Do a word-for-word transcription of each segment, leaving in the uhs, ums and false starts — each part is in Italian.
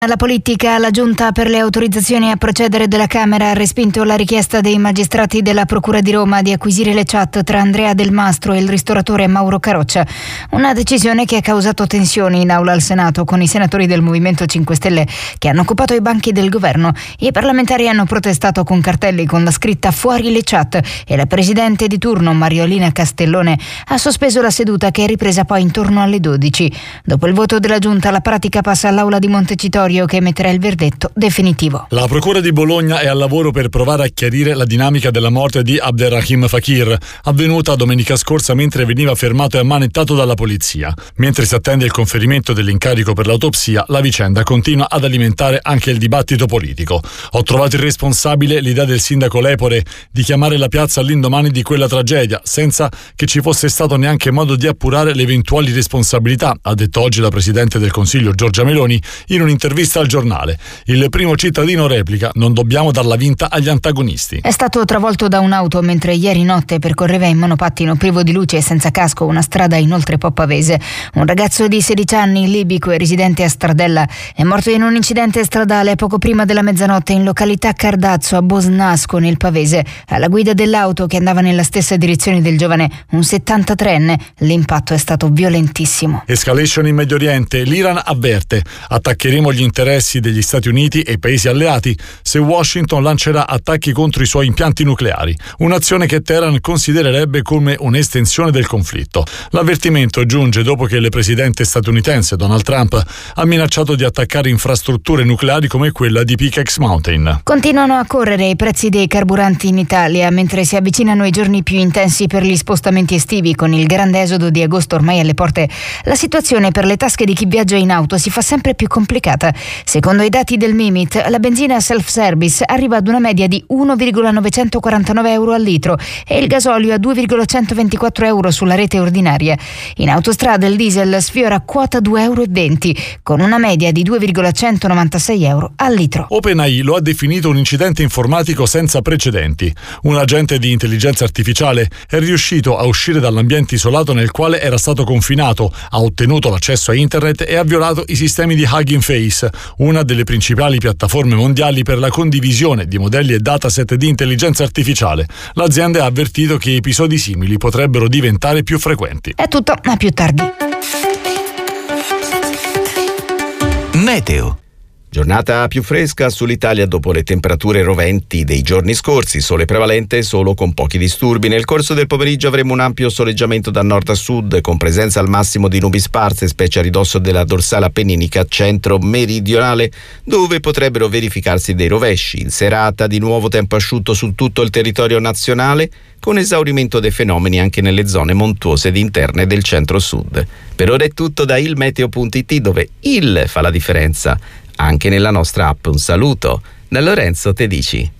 La politica, la giunta per le autorizzazioni a procedere della Camera ha respinto la richiesta dei magistrati della Procura di Roma di acquisire le chat tra Andrea Del Mastro e il ristoratore Mauro Caroccia. Una decisione che ha causato tensioni in aula al Senato con i senatori del Movimento cinque Stelle che hanno occupato i banchi del governo. I parlamentari hanno protestato con cartelli con la scritta "Fuori le chat" e la presidente di turno Mariolina Castellone ha sospeso la seduta, che è ripresa poi intorno alle dodici. Dopo il voto della giunta, la pratica passa all'aula di Montecitorio, che emetterà il verdetto definitivo. La Procura di Bologna è al lavoro per provare a chiarire la dinamica della morte di Abderrahim Fakir, avvenuta domenica scorsa mentre veniva fermato e ammanettato dalla polizia. Mentre si attende il conferimento dell'incarico per l'autopsia, la vicenda continua ad alimentare anche il dibattito politico. Ho trovato irresponsabile l'idea del sindaco Lepore di chiamare la piazza all'indomani di quella tragedia, senza che ci fosse stato neanche modo di appurare le eventuali responsabilità, ha detto oggi la Presidente del Consiglio Giorgia Meloni in un'intervista al giornale. Il primo cittadino replica: non dobbiamo darla vinta agli antagonisti. È stato travolto da un'auto mentre ieri notte percorreva in monopattino privo di luce e senza casco una strada inoltre po' pavese. Un ragazzo di sedici anni, libico e residente a Stradella, è morto in un incidente stradale poco prima della mezzanotte in località Cardazzo a Bosnasco nel Pavese. Alla guida dell'auto, che andava nella stessa direzione del giovane, un settantatreenne. L'impatto è stato violentissimo. Escalation in Medio Oriente. L'Iran avverte: attaccheremo gli interessi degli Stati Uniti e paesi alleati se Washington lancerà attacchi contro i suoi impianti nucleari, un'azione che Teheran considererebbe come un'estensione del conflitto. L'avvertimento giunge dopo che il presidente statunitense Donald Trump ha minacciato di attaccare infrastrutture nucleari come quella di Pickex Mountain. Continuano a correre i prezzi dei carburanti in Italia mentre si avvicinano i giorni più intensi per gli spostamenti estivi. Con il grande esodo di agosto ormai alle porte, la situazione per le tasche di chi viaggia in auto si fa sempre più complicata. Secondo i dati del Mimit, la benzina self-service arriva ad una media di uno virgola novecentoquarantanove euro al litro e il gasolio a due virgola centoventiquattro euro sulla rete ordinaria. In autostrada il diesel sfiora quota due virgola venti euro, con una media di due virgola centonovantasei euro al litro. OpenAI lo ha definito un incidente informatico senza precedenti. Un agente di intelligenza artificiale è riuscito a uscire dall'ambiente isolato nel quale era stato confinato, ha ottenuto l'accesso a internet e ha violato i sistemi di Hugging Face, una delle principali piattaforme mondiali per la condivisione di modelli e dataset di intelligenza artificiale. L'azienda ha avvertito che episodi simili potrebbero diventare più frequenti. È tutto, a più tardi. Meteo. Giornata più fresca sull'Italia dopo le temperature roventi dei giorni scorsi, sole prevalente solo con pochi disturbi. Nel corso del pomeriggio avremo un ampio soleggiamento da nord a sud, con presenza al massimo di nubi sparse, specie a ridosso della dorsale appenninica centro-meridionale, dove potrebbero verificarsi dei rovesci. In serata di nuovo tempo asciutto su tutto il territorio nazionale, con esaurimento dei fenomeni anche nelle zone montuose ed interne del centro-sud. Per ora è tutto da ilmeteo punto it, dove il fa la differenza anche nella nostra app. Un saluto da Lorenzo Tedici.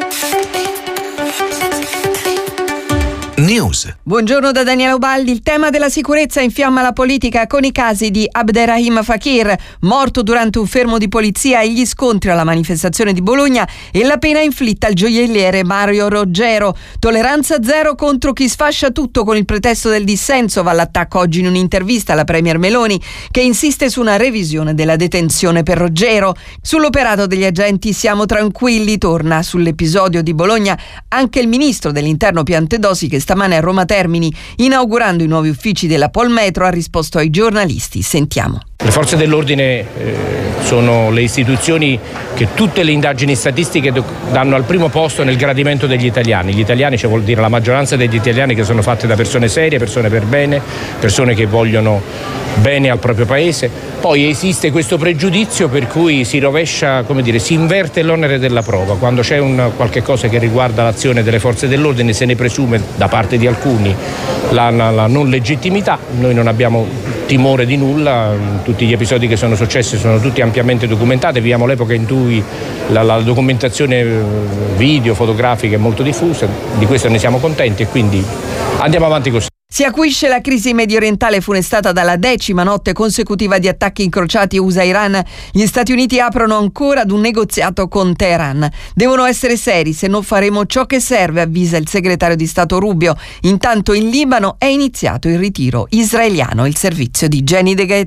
News. Buongiorno da Daniela Ubaldi. Il tema della sicurezza infiamma la politica con i casi di Abderrahim Fakir, morto durante un fermo di polizia, e gli scontri alla manifestazione di Bologna e la pena inflitta al gioielliere Mario Roggero. Tolleranza zero contro chi sfascia tutto con il pretesto del dissenso, va all'attacco oggi in un'intervista alla Premier Meloni, che insiste su una revisione della detenzione per Roggero. Sull'operato degli agenti siamo tranquilli, torna sull'episodio di Bologna anche il ministro dell'Interno Piantedosi, che stamane a Roma Termini, inaugurando i nuovi uffici della Polmetro, ha risposto ai giornalisti. Sentiamo. Le forze dell'ordine eh, sono le istituzioni che tutte le indagini statistiche do- danno al primo posto nel gradimento degli italiani. Gli italiani, cioè vuol dire la maggioranza degli italiani, che sono fatte da persone serie, persone per bene, persone che vogliono bene al proprio paese. Poi esiste questo pregiudizio per cui si rovescia, come dire, si inverte l'onere della prova. Quando c'è un qualche cosa che riguarda l'azione delle forze dell'ordine, se ne presume da parte di alcuni la, la, la non legittimità. Noi non abbiamo timore di nulla, tutti gli episodi che sono successi sono tutti ampiamente documentati. Viviamo l'epoca in cui la, la documentazione video, fotografica è molto diffusa, di questo ne siamo contenti e quindi andiamo avanti così. Si acuisce la crisi mediorientale funestata dalla decima notte consecutiva di attacchi incrociati U S A-Iran. Gli Stati Uniti aprono ancora ad un negoziato con Teheran. Devono essere seri, se no faremo ciò che serve, avvisa il segretario di Stato Rubio. Intanto in Libano è iniziato il ritiro israeliano. Il servizio di Jenny De Gaetano.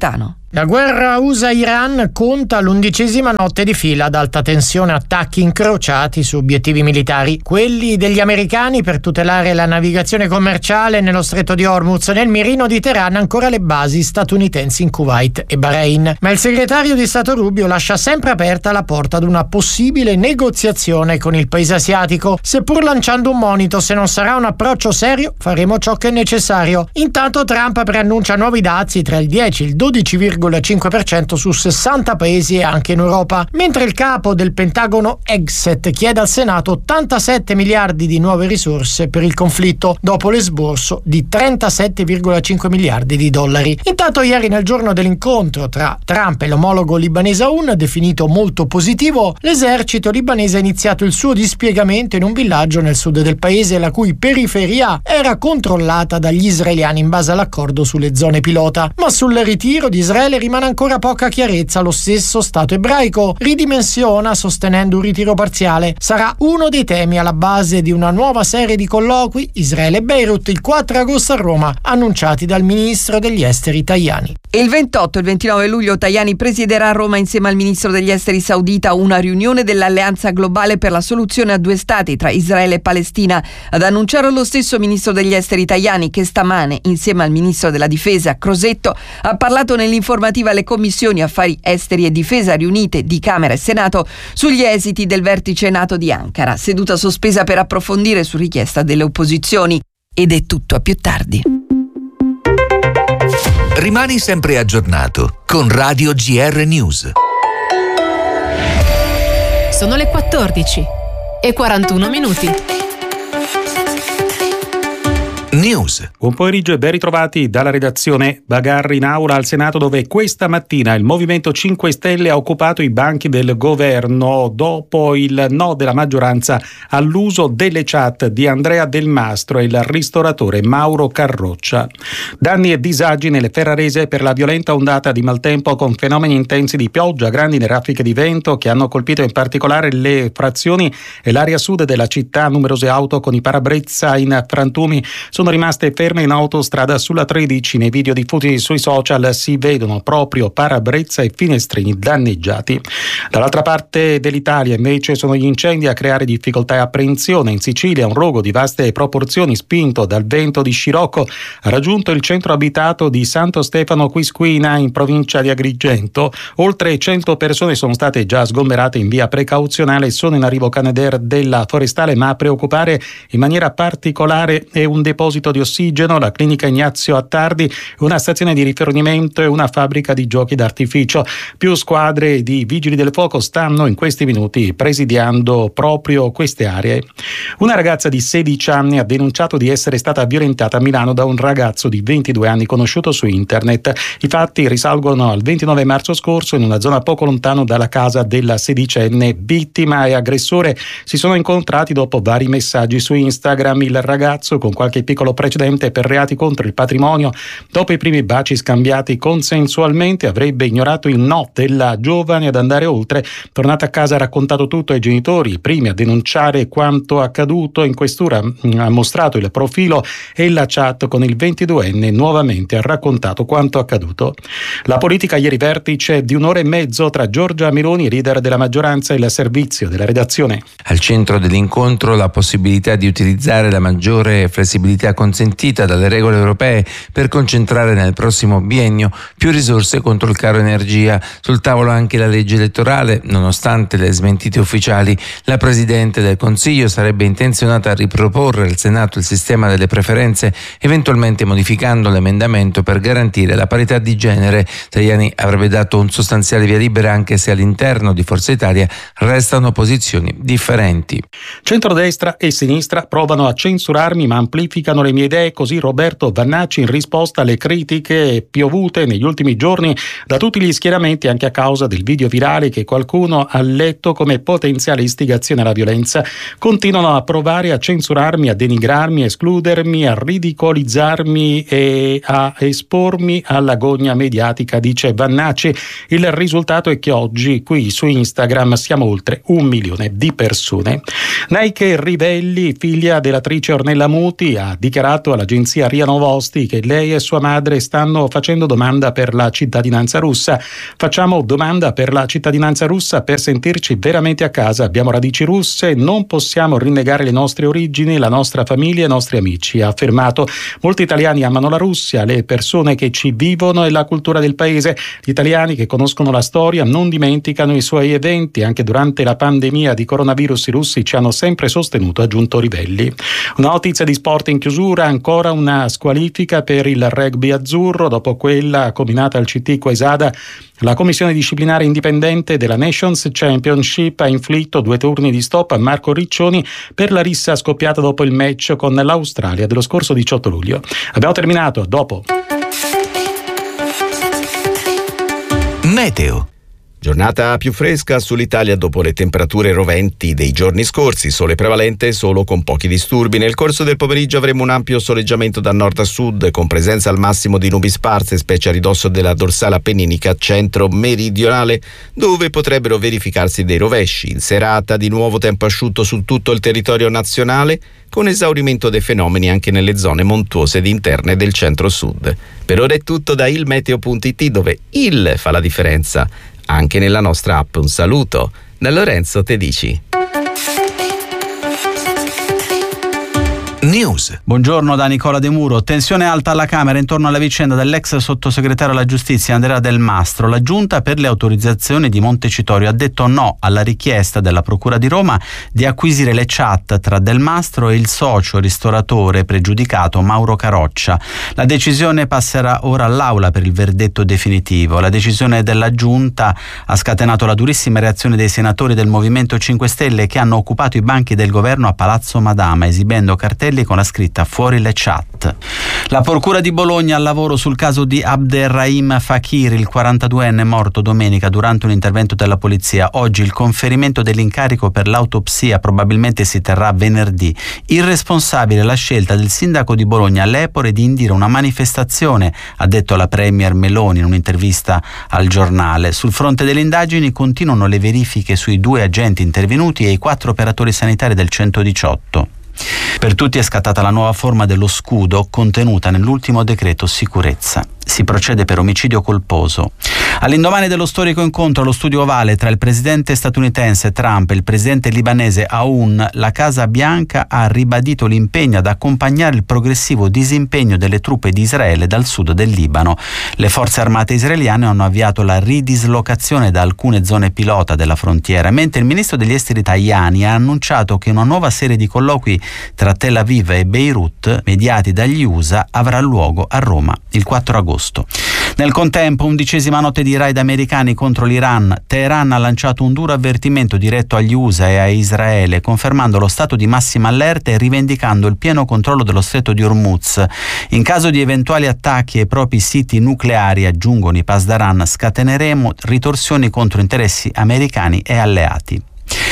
La guerra U S A-Iran conta l'undicesima notte di fila ad alta tensione, attacchi incrociati su obiettivi militari. Quelli degli americani per tutelare la navigazione commerciale nello stretto di Hormuz, nel mirino di Teheran ancora le basi statunitensi in Kuwait e Bahrain. Ma il segretario di Stato Rubio lascia sempre aperta la porta ad una possibile negoziazione con il paese asiatico, seppur lanciando un monito: se non sarà un approccio serio faremo ciò che è necessario. Intanto Trump preannuncia nuovi dazi tra il dieci e il dodici virgola cinque per cento su sessanta paesi e anche in Europa, mentre il capo del Pentagono Hegseth chiede al Senato ottantasette miliardi di nuove risorse per il conflitto, dopo l'esborso di trentasette virgola cinque miliardi di dollari. Intanto ieri, nel giorno dell'incontro tra Trump e l'omologo libanese Aoun, definito molto positivo, l'esercito libanese ha iniziato il suo dispiegamento in un villaggio nel sud del paese, la cui periferia era controllata dagli israeliani in base all'accordo sulle zone pilota. Ma sul ritiro di Israele rimane ancora poca chiarezza. Lo stesso Stato ebraico ridimensiona sostenendo un ritiro parziale. Sarà uno dei temi alla base di una nuova serie di colloqui Israele e Beirut il quattro agosto a Roma, annunciati dal ministro degli esteri Tajani. E il ventotto e il ventinove luglio Tajani presiederà a Roma insieme al ministro degli esteri saudita una riunione dell'Alleanza Globale per la soluzione a due stati tra Israele e Palestina. Ad annunciare lo stesso ministro degli esteri Tajani, che stamane insieme al ministro della difesa Crosetto ha parlato nell'informativa alle commissioni affari esteri e difesa riunite di Camera e Senato sugli esiti del vertice NATO di Ankara, seduta sospesa per approfondire su richiesta delle opposizioni. Ed è tutto, a più tardi. Rimani sempre aggiornato con Radio G R News. Sono le quattordici e quarantuno minuti. News. Buon pomeriggio e ben ritrovati dalla redazione. Bagarre in aula al Senato, dove questa mattina il Movimento cinque Stelle ha occupato i banchi del governo dopo il no della maggioranza all'uso delle chat di Andrea Del Mastro e il ristoratore Mauro Carroccia. Danni e disagi nelle Ferrarese per la violenta ondata di maltempo con fenomeni intensi di pioggia, grandine e raffiche di vento che hanno colpito in particolare le frazioni e l'area sud della città. Numerose auto con i parabrezza in frantumi sono rimaste ferme in autostrada sulla tredici. Nei video diffusi sui social si vedono proprio parabrezza e finestrini danneggiati. Dall'altra parte dell'Italia invece sono gli incendi a creare difficoltà e apprensione. In Sicilia un rogo di vaste proporzioni spinto dal vento di scirocco ha raggiunto il centro abitato di Santo Stefano Quisquina in provincia di Agrigento. Oltre cento persone sono state già sgomberate in via precauzionale e sono in arrivo Canadair della Forestale, ma a preoccupare in maniera particolare è un deposito di ossigeno, la clinica Ignazio Attardi, una stazione di rifornimento e una fabbrica di giochi d'artificio. Più squadre di vigili del fuoco stanno in questi minuti presidiando proprio queste aree. Una ragazza di sedici anni ha denunciato di essere stata violentata a Milano da un ragazzo di ventidue anni conosciuto su internet. I fatti risalgono al ventinove marzo scorso in una zona poco lontano dalla casa della sedicenne. Vittima e aggressore si sono incontrati dopo vari messaggi su Instagram. Il ragazzo, con qualche piccolo precedente per reati contro il patrimonio, dopo i primi baci scambiati consensualmente, avrebbe ignorato il no della giovane ad andare oltre. Tornata a casa ha raccontato tutto ai genitori, i primi a denunciare quanto accaduto. In questura ha mostrato il profilo e la chat con il ventiduenne, nuovamente ha raccontato quanto accaduto. La politica ieri, vertice di un'ora e mezzo tra Giorgia Meloni, leader della maggioranza, e il servizio della redazione. Al centro dell'incontro la possibilità di utilizzare la maggiore flessibilità consentita dalle regole europee per concentrare nel prossimo biennio più risorse contro il caro energia. Sul tavolo anche la legge elettorale. Nonostante le smentite ufficiali, la Presidente del Consiglio sarebbe intenzionata a riproporre al Senato il sistema delle preferenze, eventualmente modificando l'emendamento per garantire la parità di genere. Tajani avrebbe dato un sostanziale via libera, anche se all'interno di Forza Italia restano posizioni differenti. Centrodestra e sinistra provano a censurarmi ma amplificano le mie idee, così Roberto Vannacci in risposta alle critiche piovute negli ultimi giorni da tutti gli schieramenti, anche a causa del video virale che qualcuno ha letto come potenziale istigazione alla violenza. Continuano a provare a censurarmi, a denigrarmi, a escludermi, a ridicolizzarmi e a espormi alla gogna mediatica, dice Vannacci. Il risultato è che oggi qui su Instagram siamo oltre un milione di persone. Nike Rivelli, figlia dell'attrice Ornella Muti, ha dichiarato all'agenzia R I A Novosti che lei e sua madre stanno facendo domanda per la cittadinanza russa. Facciamo domanda per la cittadinanza russa per sentirci veramente a casa. Abbiamo radici russe, non possiamo rinnegare le nostre origini, la nostra famiglia e i nostri amici, ha affermato. Molti italiani amano la Russia, le persone che ci vivono e la cultura del paese. Gli italiani che conoscono la storia non dimenticano i suoi eventi. Anche durante la pandemia di coronavirus i russi ci hanno sempre sostenuto, ha aggiunto Rivelli. Una notizia di sport in chiusura, ancora una squalifica per il rugby azzurro dopo quella combinata al C T Quesada. La commissione disciplinare indipendente della Nations Championship ha inflitto due turni di stop a Marco Riccioni per la rissa scoppiata dopo il match con l'Australia dello scorso diciotto luglio. Abbiamo terminato, dopo. Meteo. Giornata più fresca sull'Italia dopo le temperature roventi dei giorni scorsi, sole prevalente solo con pochi disturbi. Nel corso del pomeriggio avremo un ampio soleggiamento da nord a sud con presenza al massimo di nubi sparse, specie a ridosso della dorsale appenninica centro-meridionale, dove potrebbero verificarsi dei rovesci. In serata di nuovo tempo asciutto su tutto il territorio nazionale, con esaurimento dei fenomeni anche nelle zone montuose ed interne del centro-sud. Per ora è tutto da ilmeteo punto it, dove il fa la differenza anche nella nostra app. Un saluto da Lorenzo Tedici. News. Buongiorno da Nicola De Muro. Tensione alta alla Camera intorno alla vicenda dell'ex sottosegretario alla giustizia Andrea Del Mastro. La Giunta per le autorizzazioni di Montecitorio ha detto no alla richiesta della Procura di Roma di acquisire le chat tra Del Mastro e il socio ristoratore pregiudicato Mauro Caroccia. La decisione passerà ora all'Aula per il verdetto definitivo. La decisione della Giunta ha scatenato la durissima reazione dei senatori del Movimento cinque Stelle che hanno occupato i banchi del governo a Palazzo Madama esibendo cartelli con la scritta "Fuori le chat". La Procura di Bologna al lavoro sul caso di Abderrahim Fakir, il quarantaduenne morto domenica durante un intervento della polizia. Oggi il conferimento dell'incarico per l'autopsia probabilmente si terrà venerdì. Irresponsabile la scelta del sindaco di Bologna Lepore di indire una manifestazione, ha detto la premier Meloni in un'intervista al giornale. Sul fronte delle indagini continuano le verifiche sui due agenti intervenuti e i quattro operatori sanitari del centodiciotto. Per tutti è scattata la nuova forma dello scudo contenuta nell'ultimo decreto sicurezza. Si procede per omicidio colposo. All'indomani dello storico incontro allo Studio Ovale tra il presidente statunitense Trump e il presidente libanese Aoun, la Casa Bianca ha ribadito l'impegno ad accompagnare il progressivo disimpegno delle truppe di Israele dal sud del Libano. Le forze armate israeliane hanno avviato la ridislocazione da alcune zone pilota della frontiera, mentre il ministro degli esteri Tajani ha annunciato che una nuova serie di colloqui tra Tel Aviv e Beirut, mediati dagli U S A, avrà luogo a Roma il quattro agosto. Nel contempo, undicesima notte di raid americani contro l'Iran. Teheran ha lanciato un duro avvertimento diretto agli U S A e a Israele, confermando lo stato di massima allerta e rivendicando il pieno controllo dello stretto di Hormuz. In caso di eventuali attacchi ai propri siti nucleari, aggiungono i Pasdaran, scateneremo ritorsioni contro interessi americani e alleati.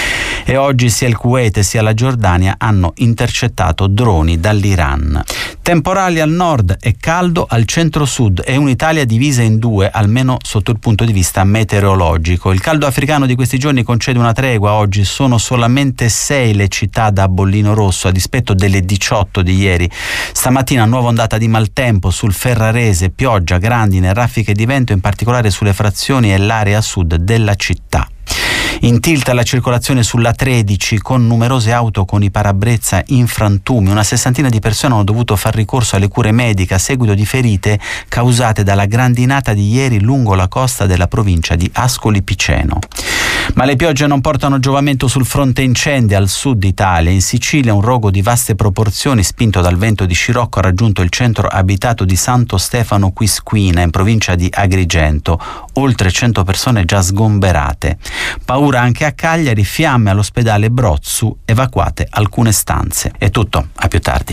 E oggi sia il Kuwait sia la Giordania hanno intercettato droni dall'Iran. Temporali al nord e caldo al centro-sud e un'Italia divisa in due, almeno sotto il punto di vista meteorologico. Il caldo africano di questi giorni concede una tregua. Oggi sono solamente sei le città da bollino rosso, a dispetto delle diciotto di ieri. Stamattina nuova ondata di maltempo sul Ferrarese, pioggia, grandine, raffiche di vento, in particolare sulle frazioni e l'area sud della città. In tilt la circolazione sulla tredici con numerose auto con i parabrezza in frantumi. Una sessantina di persone hanno dovuto far ricorso alle cure mediche a seguito di ferite causate dalla grandinata di ieri lungo la costa della provincia di Ascoli Piceno. Ma le piogge non portano giovamento sul fronte incendi al sud Italia. In Sicilia un rogo di vaste proporzioni spinto dal vento di scirocco ha raggiunto il centro abitato di Santo Stefano Quisquina in provincia di Agrigento. Oltre cento persone già sgomberate. Paura anche a Cagliari, fiamme all'ospedale Brozzu, evacuate alcune stanze. È tutto, a più tardi.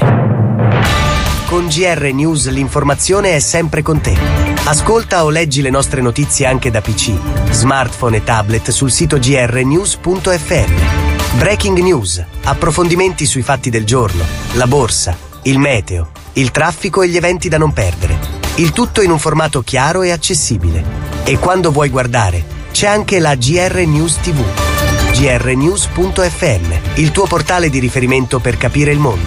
Con G R News l'informazione è sempre con te. Ascolta o leggi le nostre notizie anche da P C, smartphone e tablet sul sito g r news punto f m. Breaking news, approfondimenti sui fatti del giorno, la borsa, il meteo, il traffico e gli eventi da non perdere. Il tutto in un formato chiaro e accessibile. E quando vuoi guardare, c'è anche la G R News tivù. G R news punto F M, il tuo portale di riferimento per capire il mondo.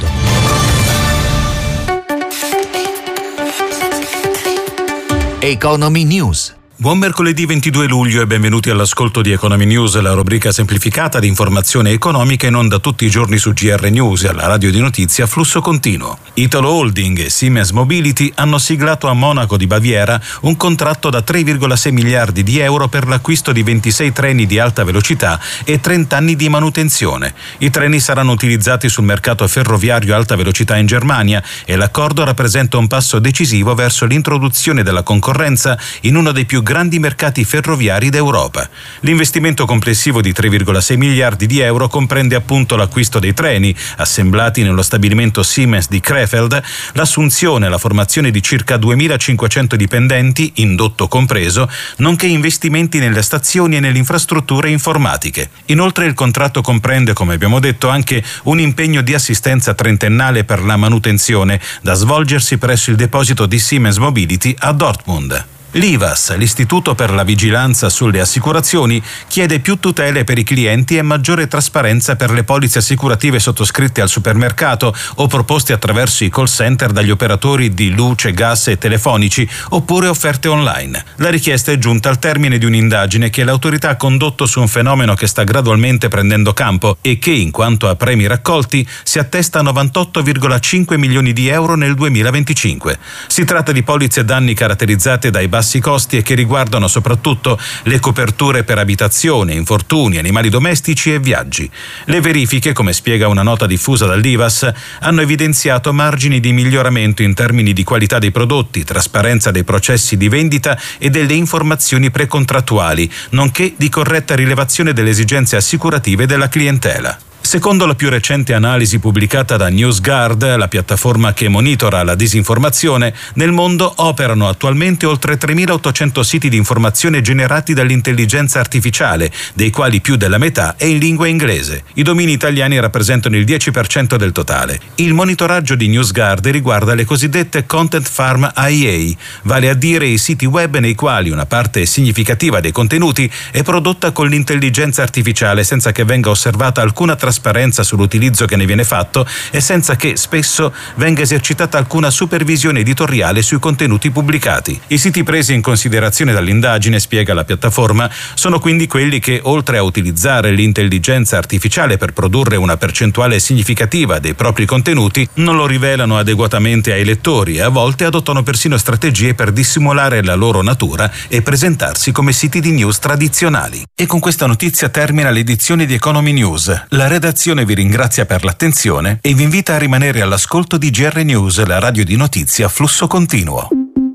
Economy News. Buon mercoledì ventidue luglio e benvenuti all'ascolto di Economy News, la rubrica semplificata di informazione economica in onda tutti i giorni su G R News e alla radio di notizie a flusso continuo. Italo Holding e Siemens Mobility hanno siglato a Monaco di Baviera un contratto da tre virgola sei miliardi di euro per l'acquisto di ventisei treni di alta velocità e trenta anni di manutenzione. I treni saranno utilizzati sul mercato ferroviario alta velocità in Germania e l'accordo rappresenta un passo decisivo verso l'introduzione della concorrenza in uno dei più grandi mercati ferroviari d'Europa. L'investimento complessivo di tre virgola sei miliardi di euro comprende appunto l'acquisto dei treni assemblati nello stabilimento Siemens di Krefeld, l'assunzione e la formazione di circa duemilacinquecento dipendenti, indotto compreso, nonché investimenti nelle stazioni e nelle infrastrutture informatiche. Inoltre il contratto comprende, come abbiamo detto, anche un impegno di assistenza trentennale per la manutenzione da svolgersi presso il deposito di Siemens Mobility a Dortmund. L'I V A S, l'Istituto per la Vigilanza sulle Assicurazioni, chiede più tutele per i clienti e maggiore trasparenza per le polizze assicurative sottoscritte al supermercato o proposte attraverso i call center dagli operatori di luce, gas e telefonici oppure offerte online. La richiesta è giunta al termine di un'indagine che l'autorità ha condotto su un fenomeno che sta gradualmente prendendo campo e che, in quanto a premi raccolti, si attesta a novantotto virgola cinque milioni di euro nel duemilaventicinque. Si tratta di polizze danni caratterizzate dai bassi costi e che riguardano soprattutto le coperture per abitazione, infortuni, animali domestici e viaggi. Le verifiche, come spiega una nota diffusa dall'I V A S, hanno evidenziato margini di miglioramento in termini di qualità dei prodotti, trasparenza dei processi di vendita e delle informazioni precontrattuali, nonché di corretta rilevazione delle esigenze assicurative della clientela. Secondo la più recente analisi pubblicata da NewsGuard, la piattaforma che monitora la disinformazione, nel mondo operano attualmente oltre tremilaottocento siti di informazione generati dall'intelligenza artificiale, dei quali più della metà è in lingua inglese. I domini italiani rappresentano il dieci per cento del totale. Il monitoraggio di NewsGuard riguarda le cosiddette Content Farm I A, vale a dire i siti web nei quali una parte significativa dei contenuti è prodotta con l'intelligenza artificiale senza che venga osservata alcuna trasparenza sull'utilizzo che ne viene fatto e senza che spesso venga esercitata alcuna supervisione editoriale sui contenuti pubblicati. I siti presi in considerazione dall'indagine, spiega la piattaforma, sono quindi quelli che, oltre a utilizzare l'intelligenza artificiale per produrre una percentuale significativa dei propri contenuti, non lo rivelano adeguatamente ai lettori e a volte adottano persino strategie per dissimulare la loro natura e presentarsi come siti di news tradizionali. E con questa notizia termina l'edizione di Economy News. La redazione La redazione vi ringrazia per l'attenzione e vi invita a rimanere all'ascolto di G R News, la radio di notizie a flusso continuo.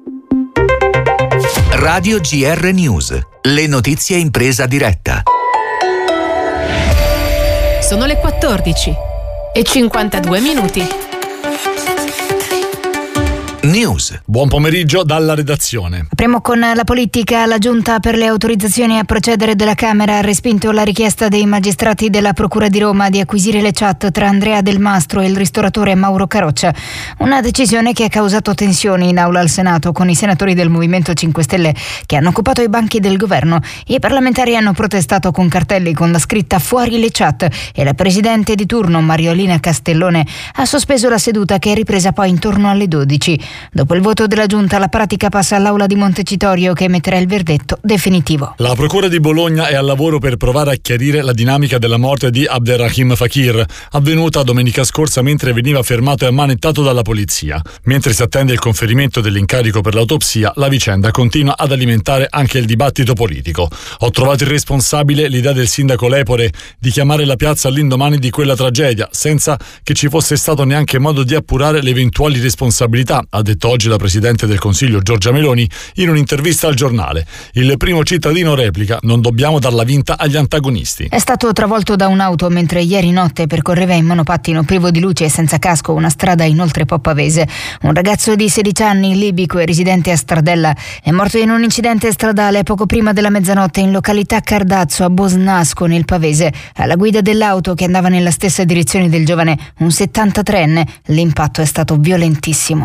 Radio G R News, le notizie in presa diretta. Sono le quattordici e cinquantadue minuti. News. Buon pomeriggio dalla redazione. Apriamo con la politica. La Giunta per le autorizzazioni a procedere della Camera ha respinto la richiesta dei magistrati della Procura di Roma di acquisire le chat tra Andrea Del Mastro e il ristoratore Mauro Caroccia. Una decisione che ha causato tensioni in aula al Senato con i senatori del Movimento cinque Stelle che hanno occupato i banchi del governo. I parlamentari hanno protestato con cartelli con la scritta "Fuori le chat" e la presidente di turno Mariolina Castellone ha sospeso la seduta, che è ripresa poi intorno alle dodici. Dopo il voto della Giunta, la pratica passa all'Aula di Montecitorio, che emetterà il verdetto definitivo. La Procura di Bologna è al lavoro per provare a chiarire la dinamica della morte di Abderrahim Fakir, avvenuta domenica scorsa mentre veniva fermato e ammanettato dalla polizia. Mentre si attende il conferimento dell'incarico per l'autopsia, la vicenda continua ad alimentare anche il dibattito politico. Ho trovato irresponsabile l'idea del sindaco Lepore di chiamare la piazza all'indomani di quella tragedia, senza che ci fosse stato neanche modo di appurare le eventuali responsabilità, ha detto oggi la Presidente del Consiglio Giorgia Meloni in un'intervista al giornale. Il primo cittadino replica: non dobbiamo darla vinta agli antagonisti. È stato travolto da un'auto mentre ieri notte percorreva in monopattino privo di luce e senza casco una strada in Oltrepò Pavese. Un ragazzo di sedici anni, libico e residente a Stradella, è morto in un incidente stradale poco prima della mezzanotte in località Cardazzo a Bosnasco nel Pavese. Alla guida dell'auto, che andava nella stessa direzione del giovane, un settantatreenne. L'impatto è stato violentissimo. Escalation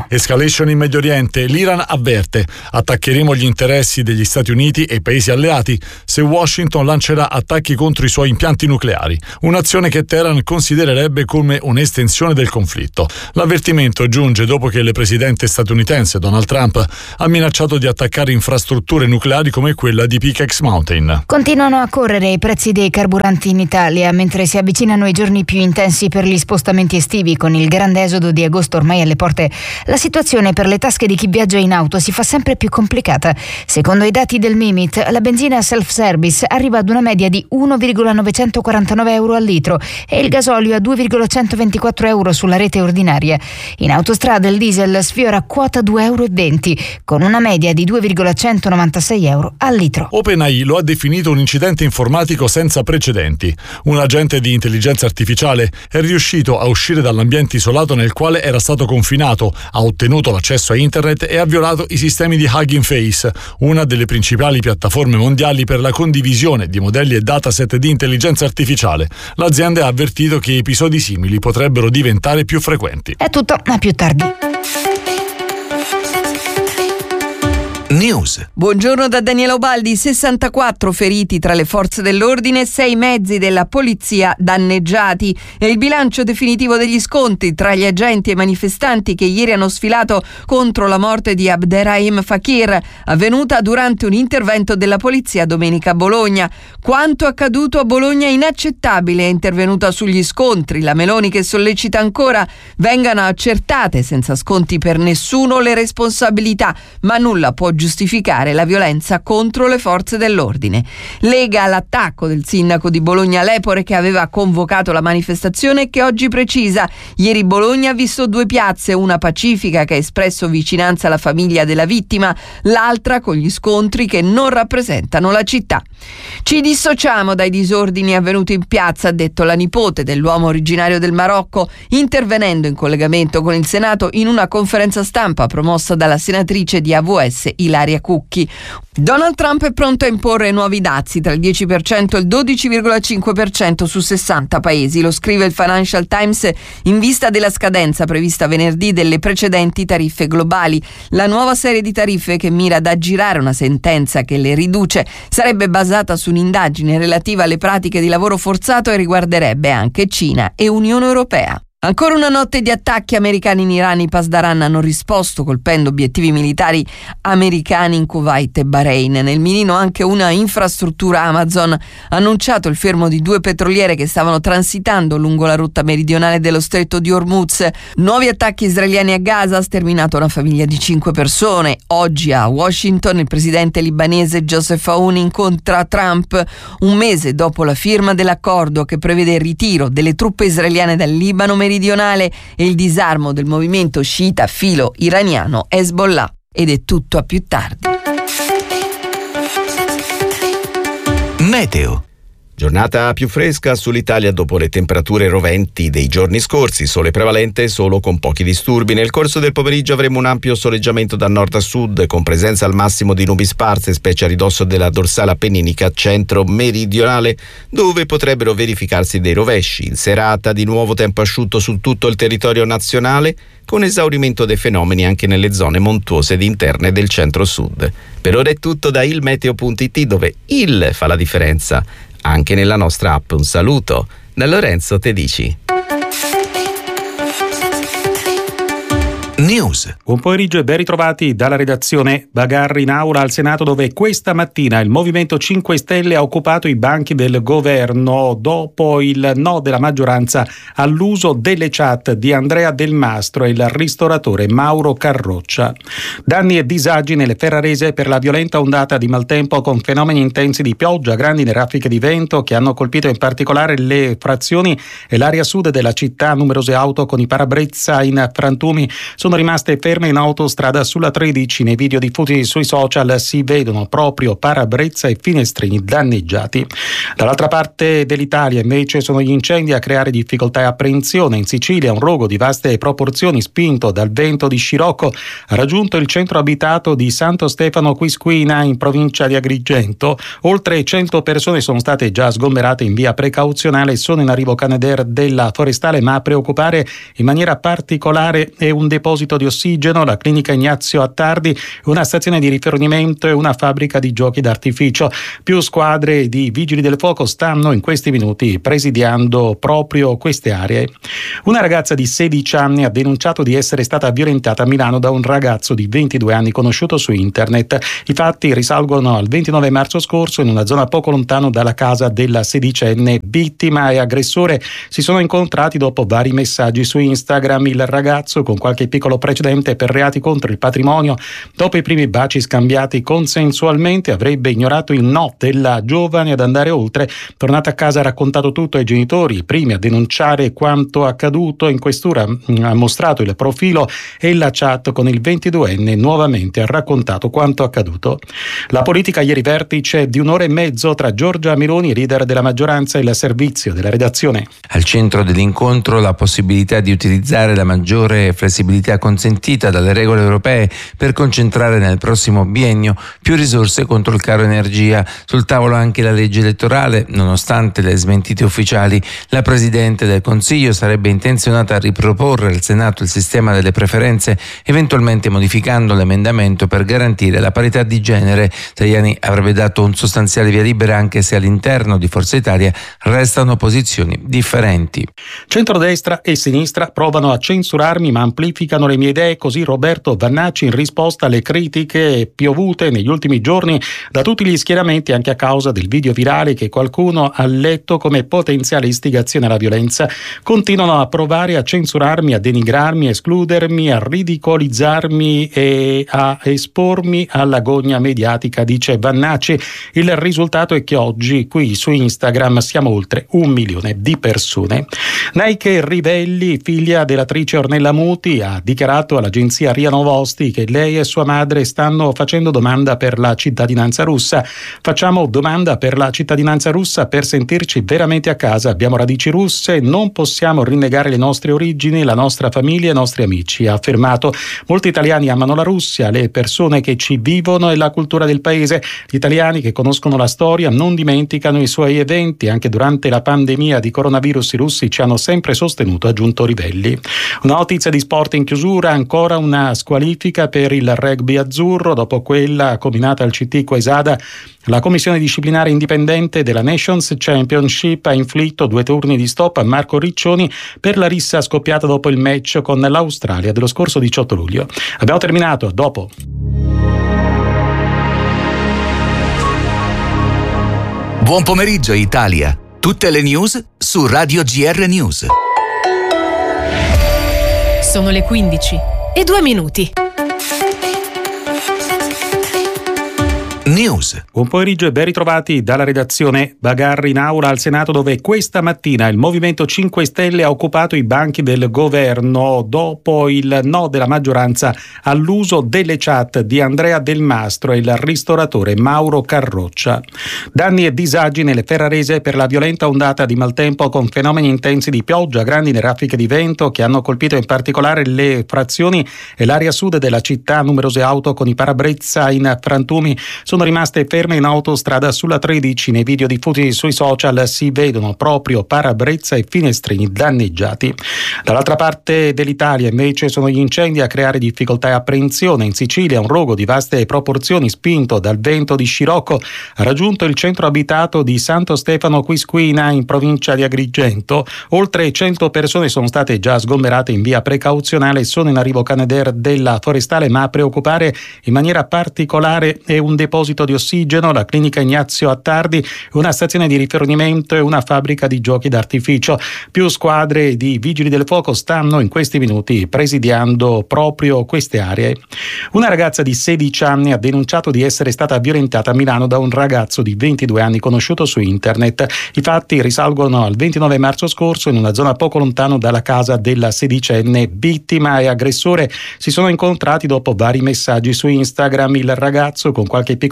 Escalation in Medio Oriente. L'Iran avverte: attaccheremo gli interessi degli Stati Uniti e i paesi alleati se Washington lancerà attacchi contro i suoi impianti nucleari, un'azione che Teheran considererebbe come un'estensione del conflitto. L'avvertimento giunge dopo che il presidente statunitense Donald Trump ha minacciato di attaccare infrastrutture nucleari come quella di Pickex Mountain. Continuano a correre i prezzi dei carburanti in Italia mentre si avvicinano i giorni più intensi per gli spostamenti estivi. Con il grande esodo di agosto ormai alle porte, la situazione per le tasche di chi viaggia in auto si fa sempre più complicata. Secondo i dati del Mimit, la benzina self-service arriva ad una media di uno virgola novecentoquarantanove euro al litro e il gasolio a due virgola centoventiquattro euro sulla rete ordinaria. In autostrada il diesel sfiora quota due virgola venti euro con una media di due virgola centonovantasei euro al litro. OpenAI lo ha definito un incidente informatico senza precedenti. Un agente di intelligenza artificiale è riuscito a uscire dall'ambiente isolato nel quale era stato confinato, ha ottenuto l'accesso a internet e ha violato i sistemi di Hugging Face, una delle principali piattaforme mondiali per la condivisione di modelli e dataset di intelligenza artificiale. L'azienda ha avvertito che episodi simili potrebbero diventare più frequenti. È tutto, a più tardi. News. Buongiorno da Daniela Ubaldi. sessantaquattro feriti tra le forze dell'ordine, sei mezzi della polizia danneggiati. È il bilancio definitivo degli scontri tra gli agenti e i manifestanti che ieri hanno sfilato contro la morte di Abderrahim Fakir, avvenuta durante un intervento della polizia domenica a Bologna. Quanto accaduto a Bologna è inaccettabile, è intervenuta sugli scontri. La Meloni che sollecita ancora vengano accertate senza sconti per nessuno le responsabilità, ma nulla può giustificare la violenza contro le forze dell'ordine. Lega all'attacco del sindaco di Bologna Lepore, che aveva convocato la manifestazione e che oggi precisa: ieri Bologna ha visto due piazze, una pacifica che ha espresso vicinanza alla famiglia della vittima, l'altra con gli scontri che non rappresentano la città. Ci dissociamo dai disordini avvenuti in piazza, ha detto la nipote dell'uomo originario del Marocco, intervenendo in collegamento con il Senato in una conferenza stampa promossa dalla senatrice di A V S Ilaria Cucchi. Donald Trump è pronto a imporre nuovi dazi tra il dieci per cento e il dodici virgola cinque per cento su sessanta paesi, lo scrive il Financial Times in vista della scadenza prevista venerdì delle precedenti tariffe globali. La nuova serie di tariffe, che mira ad aggirare una sentenza che le riduce, sarebbe basata su un'indagine relativa alle pratiche di lavoro forzato e riguarderebbe anche Cina e Unione Europea. Ancora una notte di attacchi americani in Iran. I Pasdaran hanno risposto colpendo obiettivi militari americani in Kuwait e Bahrain. Nel mirino anche una infrastruttura Amazon. Ha annunciato il fermo di due petroliere che stavano transitando lungo la rotta meridionale dello stretto di Hormuz. Nuovi attacchi israeliani a Gaza, ha sterminato una famiglia di cinque persone. Oggi a Washington il presidente libanese Joseph Aoun incontra Trump un mese dopo la firma dell'accordo che prevede il ritiro delle truppe israeliane dal Libano meridionale e il disarmo del movimento sciita filo iraniano Hezbollah. Ed è tutto, a più tardi. Meteo. Giornata più fresca sull'Italia dopo le temperature roventi dei giorni scorsi, sole prevalente solo con pochi disturbi. Nel corso del pomeriggio avremo un ampio soleggiamento da nord a sud con presenza al massimo di nubi sparse, specie a ridosso della dorsale appenninica centro-meridionale, dove potrebbero verificarsi dei rovesci. In serata di nuovo tempo asciutto su tutto il territorio nazionale, con esaurimento dei fenomeni anche nelle zone montuose ed interne del centro-sud. Per ora è tutto da ilmeteo punto it, dove il fa la differenza anche nella nostra app. Un saluto da Lorenzo Tedici. News. Buon pomeriggio e ben ritrovati dalla redazione. Bagarre in aula al Senato, dove questa mattina il Movimento cinque Stelle ha occupato i banchi del governo dopo il no della maggioranza all'uso delle chat di Andrea Del Mastro e il ristoratore Mauro Carroccia. Danni e disagi nelle Ferrarese per la violenta ondata di maltempo con fenomeni intensi di pioggia, grandine e raffiche di vento che hanno colpito in particolare le frazioni e l'area sud della città. Numerose auto con i parabrezza in frantumi sono rimaste ferme in autostrada sulla tredici. Nei video diffusi sui social si vedono proprio parabrezza e finestrini danneggiati. Dall'altra parte dell'Italia invece sono gli incendi a creare difficoltà e apprensione. In Sicilia un rogo di vaste proporzioni spinto dal vento di scirocco ha raggiunto il centro abitato di Santo Stefano Quisquina in provincia di Agrigento. Oltre cento persone sono state già sgomberate in via precauzionale. Sono in arrivo Canadair della Forestale, ma a preoccupare in maniera particolare è un deposito deposito di ossigeno, la clinica Ignazio Attardi, una stazione di rifornimento e una fabbrica di giochi d'artificio. Più squadre di vigili del fuoco stanno in questi minuti presidiando proprio queste aree. Una ragazza di sedici anni ha denunciato di essere stata violentata a Milano da un ragazzo di ventidue anni conosciuto su internet. I fatti risalgono al ventinove marzo scorso in una zona poco lontano dalla casa della sedicenne. Vittima e aggressore si sono incontrati dopo vari messaggi su Instagram. Il ragazzo, con qualche piccolo precedente per reati contro il patrimonio, dopo i primi baci scambiati consensualmente, avrebbe ignorato il no della giovane ad andare oltre. Tornata a casa ha raccontato tutto ai genitori, i primi a denunciare quanto accaduto. In questura ha mostrato il profilo e la chat con il ventiduenne nuovamente ha raccontato quanto accaduto. La politica ieri, vertice di un'ora e mezzo tra Giorgia Meloni, leader della maggioranza, e il servizio della redazione. Al centro dell'incontro la possibilità di utilizzare la maggiore flessibilità consentita dalle regole europee per concentrare nel prossimo biennio più risorse contro il caro energia. Sul tavolo anche la legge elettorale. Nonostante le smentite ufficiali, la Presidente del Consiglio sarebbe intenzionata a riproporre al Senato il sistema delle preferenze, eventualmente modificando l'emendamento per garantire la parità di genere. Tajani avrebbe dato un sostanziale via libera, anche se all'interno di Forza Italia restano posizioni differenti. Centrodestra e sinistra provano a censurarmi ma amplificano le mie idee, così Roberto Vannacci in risposta alle critiche piovute negli ultimi giorni da tutti gli schieramenti, anche a causa del video virale che qualcuno ha letto come potenziale istigazione alla violenza. Continuano a provare a censurarmi, a denigrarmi, a escludermi, a ridicolizzarmi e a espormi alla gogna mediatica, dice Vannacci. Il risultato è che oggi qui su Instagram siamo oltre un milione di persone. Nike Rivelli, figlia dell'attrice Ornella Muti, ha dichiarato all'agenzia R I A Novosti che lei e sua madre stanno facendo domanda per la cittadinanza russa. Facciamo domanda per la cittadinanza russa per sentirci veramente a casa. Abbiamo radici russe, non possiamo rinnegare le nostre origini, la nostra famiglia e i nostri amici, ha affermato. Molti italiani amano la Russia, le persone che ci vivono e la cultura del paese. Gli italiani che conoscono la storia non dimenticano i suoi eventi. Anche durante la pandemia di coronavirus i russi ci hanno sempre sostenuto, ha aggiunto Rivelli. Una notizia di sport in chiusura, ancora una squalifica per il rugby azzurro dopo quella combinata al C T Quesada. La commissione disciplinare indipendente della Nations Championship ha inflitto due turni di stop a Marco Riccioni per la rissa scoppiata dopo il match con l'Australia dello scorso diciotto luglio. Abbiamo terminato, dopo. Buon pomeriggio Italia. Tutte le news su Radio G R News. Sono le quindici e due minuti. News. Buon pomeriggio e ben ritrovati dalla redazione. Bagarre in aula al Senato, dove questa mattina il Movimento cinque Stelle ha occupato i banchi del governo dopo il no della maggioranza all'uso delle chat di Andrea Del Mastro e il ristoratore Mauro Carroccia. Danni e disagi nelle Ferrarese per la violenta ondata di maltempo con fenomeni intensi di pioggia, grandi raffiche di vento che hanno colpito in particolare le frazioni e l'area sud della città. Numerose auto con i parabrezza in frantumi sono rimaste ferme in autostrada sulla tredici. Nei video diffusi sui social si vedono proprio parabrezza e finestrini danneggiati. Dall'altra parte dell'Italia invece sono gli incendi a creare difficoltà e apprensione. In Sicilia un rogo di vaste proporzioni, spinto dal vento di scirocco, ha raggiunto il centro abitato di Santo Stefano Quisquina in provincia di Agrigento. Oltre cento persone sono state già sgomberate in via precauzionale. Sono in arrivo Canadair della Forestale, ma a preoccupare in maniera particolare è un deposito di ossigeno, la clinica Ignazio Attardi, una stazione di rifornimento e una fabbrica di giochi d'artificio. Più squadre di vigili del fuoco stanno in questi minuti presidiando proprio queste aree. Una ragazza di sedici anni ha denunciato di essere stata violentata a Milano da un ragazzo di ventidue anni conosciuto su internet. I fatti risalgono al ventinove marzo scorso in una zona poco lontano dalla casa della sedicenne. Vittima e aggressore si sono incontrati dopo vari messaggi su Instagram. Il ragazzo, con qualche piccolo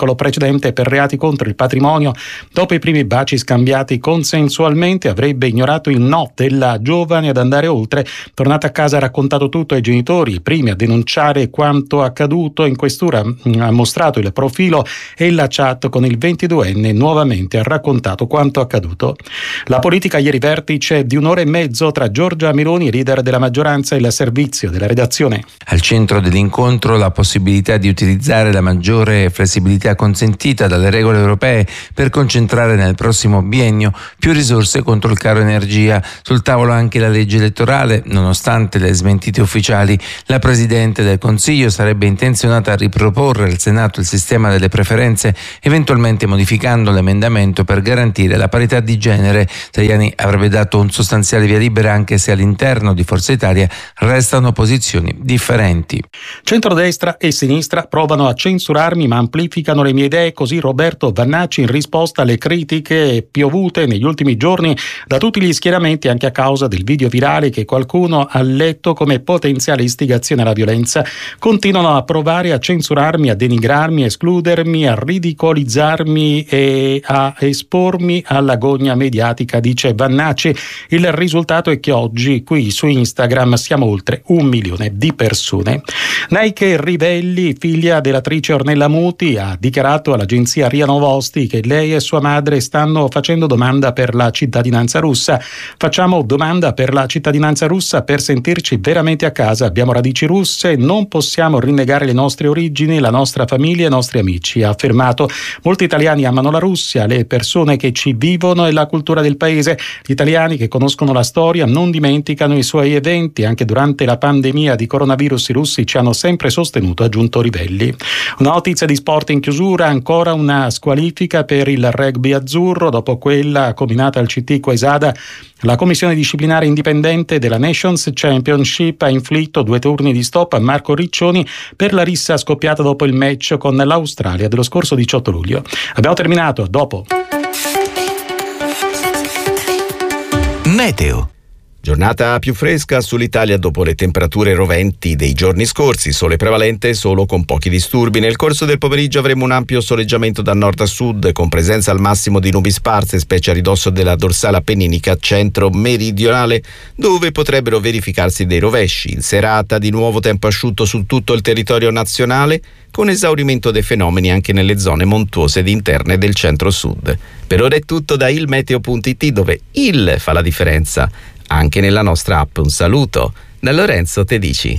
l'articolo precedente per reati contro il patrimonio, dopo i primi baci scambiati consensualmente, avrebbe ignorato il no della giovane ad andare oltre. Tornata a casa ha raccontato tutto ai genitori, i primi a denunciare quanto accaduto. In questura ha mostrato il profilo e la chat con il ventiduenne, nuovamente ha raccontato quanto accaduto. La politica ieri, vertice di un'ora e mezzo tra Giorgia Meloni, leader della maggioranza, e il servizio della redazione. Al centro dell'incontro la possibilità di utilizzare la maggiore flessibilità consentita dalle regole europee per concentrare nel prossimo biennio più risorse contro il caro energia. Sul tavolo anche la legge elettorale. Nonostante le smentite ufficiali, la Presidente del Consiglio sarebbe intenzionata a riproporre al Senato il sistema delle preferenze, eventualmente modificando l'emendamento per garantire la parità di genere. Tajani avrebbe dato un sostanziale via libera, anche se all'interno di Forza Italia restano posizioni differenti. Centrodestra e sinistra provano a censurarmi ma amplificano le mie idee, così Roberto Vannacci in risposta alle critiche piovute negli ultimi giorni da tutti gli schieramenti, anche a causa del video virale che qualcuno ha letto come potenziale istigazione alla violenza. Continuano a provare a censurarmi, a denigrarmi, a escludermi, a ridicolizzarmi e a espormi alla gogna mediatica, dice Vannacci. Il risultato è che oggi qui su Instagram siamo oltre un milione di persone. Nike Rivelli, figlia dell'attrice Ornella Muti, ha dichiarato all'agenzia R I A Novosti che lei e sua madre stanno facendo domanda per la cittadinanza russa. Facciamo domanda per la cittadinanza russa per sentirci veramente a casa. Abbiamo radici russe, non possiamo rinnegare le nostre origini, la nostra famiglia e i nostri amici, ha affermato. Molti italiani amano la Russia, le persone che ci vivono e la cultura del paese. Gli italiani che conoscono la storia non dimenticano i suoi eventi. Anche durante la pandemia di coronavirus i russi ci hanno sempre sostenuto, ha aggiunto Rivelli. Una notizia di sport in chiusura, ancora una squalifica per il rugby azzurro dopo quella combinata al C T Quesada. La commissione disciplinare indipendente della Nations Championship ha inflitto due turni di stop a Marco Riccioni per la rissa scoppiata dopo il match con l'Australia dello scorso diciotto luglio. Abbiamo terminato, dopo. Meteo. Giornata più fresca sull'Italia dopo le temperature roventi dei giorni scorsi, sole prevalente solo con pochi disturbi. Nel corso del pomeriggio avremo un ampio soleggiamento da nord a sud, con presenza al massimo di nubi sparse, specie a ridosso della dorsale appenninica centro-meridionale, dove potrebbero verificarsi dei rovesci. In serata di nuovo tempo asciutto su tutto il territorio nazionale, con esaurimento dei fenomeni anche nelle zone montuose ed interne del centro-sud. Per ora è tutto da ilmeteo punto it, dove il fa la differenza anche nella nostra app. Un saluto da Lorenzo Tedici.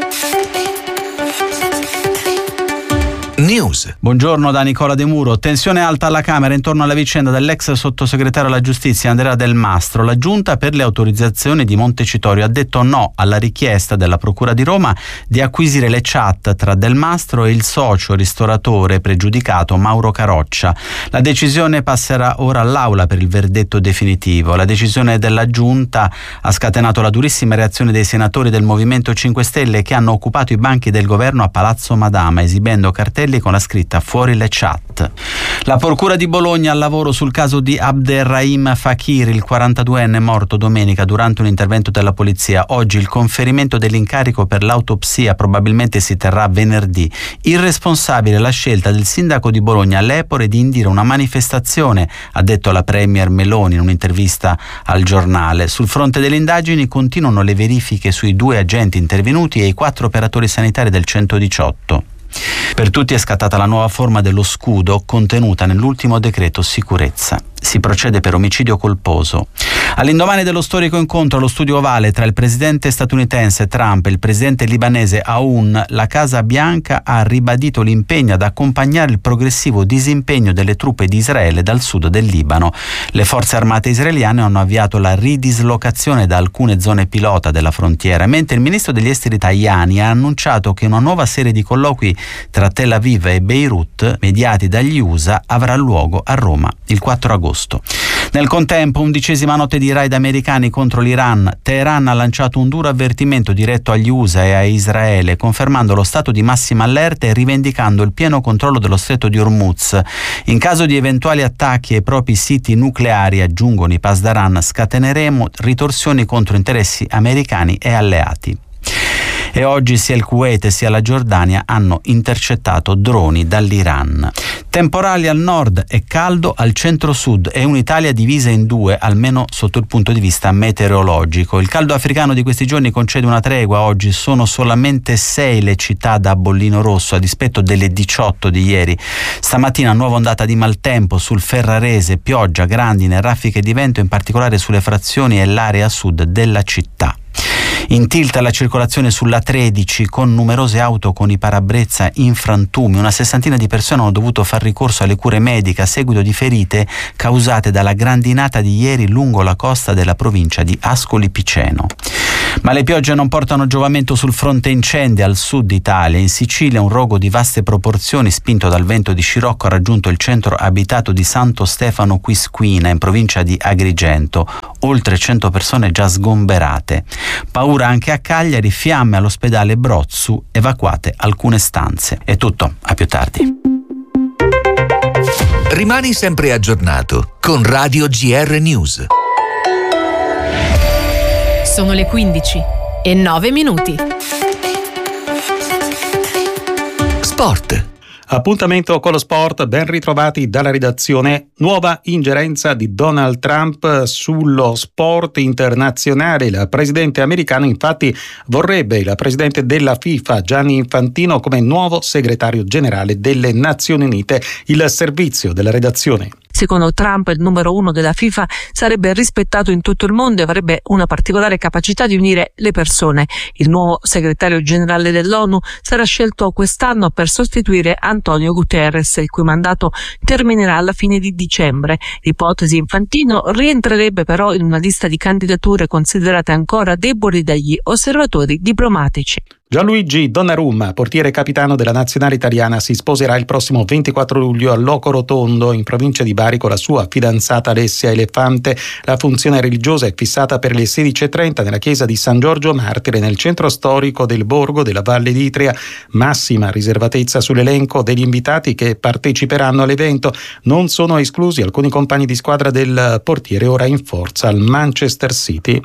News. Buongiorno da Nicola De Muro. Tensione alta alla Camera intorno alla vicenda dell'ex sottosegretario alla giustizia Andrea Del Mastro. La giunta per le autorizzazioni di Montecitorio ha detto no alla richiesta della Procura di Roma di acquisire le chat tra Del Mastro e il socio ristoratore pregiudicato Mauro Caroccia. La decisione passerà ora all'Aula per il verdetto definitivo. La decisione della giunta ha scatenato la durissima reazione dei senatori del Movimento cinque Stelle, che hanno occupato i banchi del governo a Palazzo Madama esibendo cartelli con la scritta "Fuori le chat". La Procura di Bologna al lavoro sul caso di Abderrahim Fakir, il quarantaduenne morto domenica durante un intervento della polizia. Oggi il conferimento dell'incarico per l'autopsia probabilmente si terrà venerdì. Irresponsabile la scelta del sindaco di Bologna Lepore di indire una manifestazione, ha detto la premier Meloni in un'intervista al giornale. Sul fronte delle indagini continuano le verifiche sui due agenti intervenuti e i quattro operatori sanitari del centodiciotto. Per tutti è scattata la nuova forma dello scudo contenuta nell'ultimo decreto sicurezza. Si procede per omicidio colposo. All'indomani dello storico incontro allo Studio Ovale tra il presidente statunitense Trump e il presidente libanese Aoun, la Casa Bianca ha ribadito l'impegno ad accompagnare il progressivo disimpegno delle truppe di Israele dal sud del Libano. Le forze armate israeliane hanno avviato la ridislocazione da alcune zone pilota della frontiera, mentre il ministro degli esteri Tajani ha annunciato che una nuova serie di colloqui tra Tel Aviv e Beirut, mediati dagli U S A, avrà luogo a Roma il quattro agosto. Nel contempo, undicesima notte di raid americani contro l'Iran. Teheran ha lanciato un duro avvertimento diretto agli U S A e a Israele, confermando lo stato di massima allerta e rivendicando il pieno controllo dello stretto di Hormuz. In caso di eventuali attacchi ai propri siti nucleari, aggiungono i Pasdaran, scateneremo ritorsioni contro interessi americani e alleati. E oggi sia il Kuwait sia la Giordania hanno intercettato droni dall'Iran. Temporali al nord e caldo al centro-sud e un'Italia divisa in due, almeno sotto il punto di vista meteorologico. Il caldo africano di questi giorni concede una tregua. Oggi sono solamente sei le città da bollino rosso a dispetto delle diciotto di ieri. Stamattina nuova ondata di maltempo sul Ferrarese, pioggia, grandine, raffiche di vento, in particolare sulle frazioni e l'area sud della città. In tilt la circolazione sulla tredici con numerose auto con i parabrezza in frantumi. Una sessantina di persone hanno dovuto far ricorso alle cure mediche a seguito di ferite causate dalla grandinata di ieri lungo la costa della provincia di Ascoli Piceno. Ma le piogge non portano giovamento sul fronte incendi al sud Italia. In Sicilia un rogo di vaste proporzioni spinto dal vento di scirocco ha raggiunto il centro abitato di Santo Stefano Quisquina in provincia di Agrigento. Oltre cento persone già sgomberate. Paura anche a Cagliari, fiamme all'ospedale Brozzu, evacuate alcune stanze. È tutto, a più tardi. Rimani sempre aggiornato con Radio G R News. Sono le quindici e nove minuti. Sport. Appuntamento con lo sport, ben ritrovati dalla redazione. Nuova ingerenza di Donald Trump sullo sport internazionale. Il presidente americano infatti vorrebbe il presidente della FIFA Gianni Infantino come nuovo segretario generale delle Nazioni Unite. Il servizio della redazione. Secondo Trump, il numero uno della FIFA sarebbe rispettato in tutto il mondo e avrebbe una particolare capacità di unire le persone. Il nuovo segretario generale dell'ONU sarà scelto quest'anno per sostituire Antonio Guterres, il cui mandato terminerà alla fine di dicembre. L'ipotesi Infantino rientrerebbe però in una lista di candidature considerate ancora deboli dagli osservatori diplomatici. Gianluigi Donnarumma, portiere capitano della nazionale italiana, si sposerà il prossimo ventiquattro luglio a Loco Rotondo, in provincia di Bari, con la sua fidanzata Alessia Elefante. La funzione religiosa è fissata per le sedici e trenta nella chiesa di San Giorgio Martire, nel centro storico del borgo della Valle d'Itria. Massima riservatezza sull'elenco degli invitati che parteciperanno all'evento. Non sono esclusi alcuni compagni di squadra del portiere, ora in forza al Manchester City.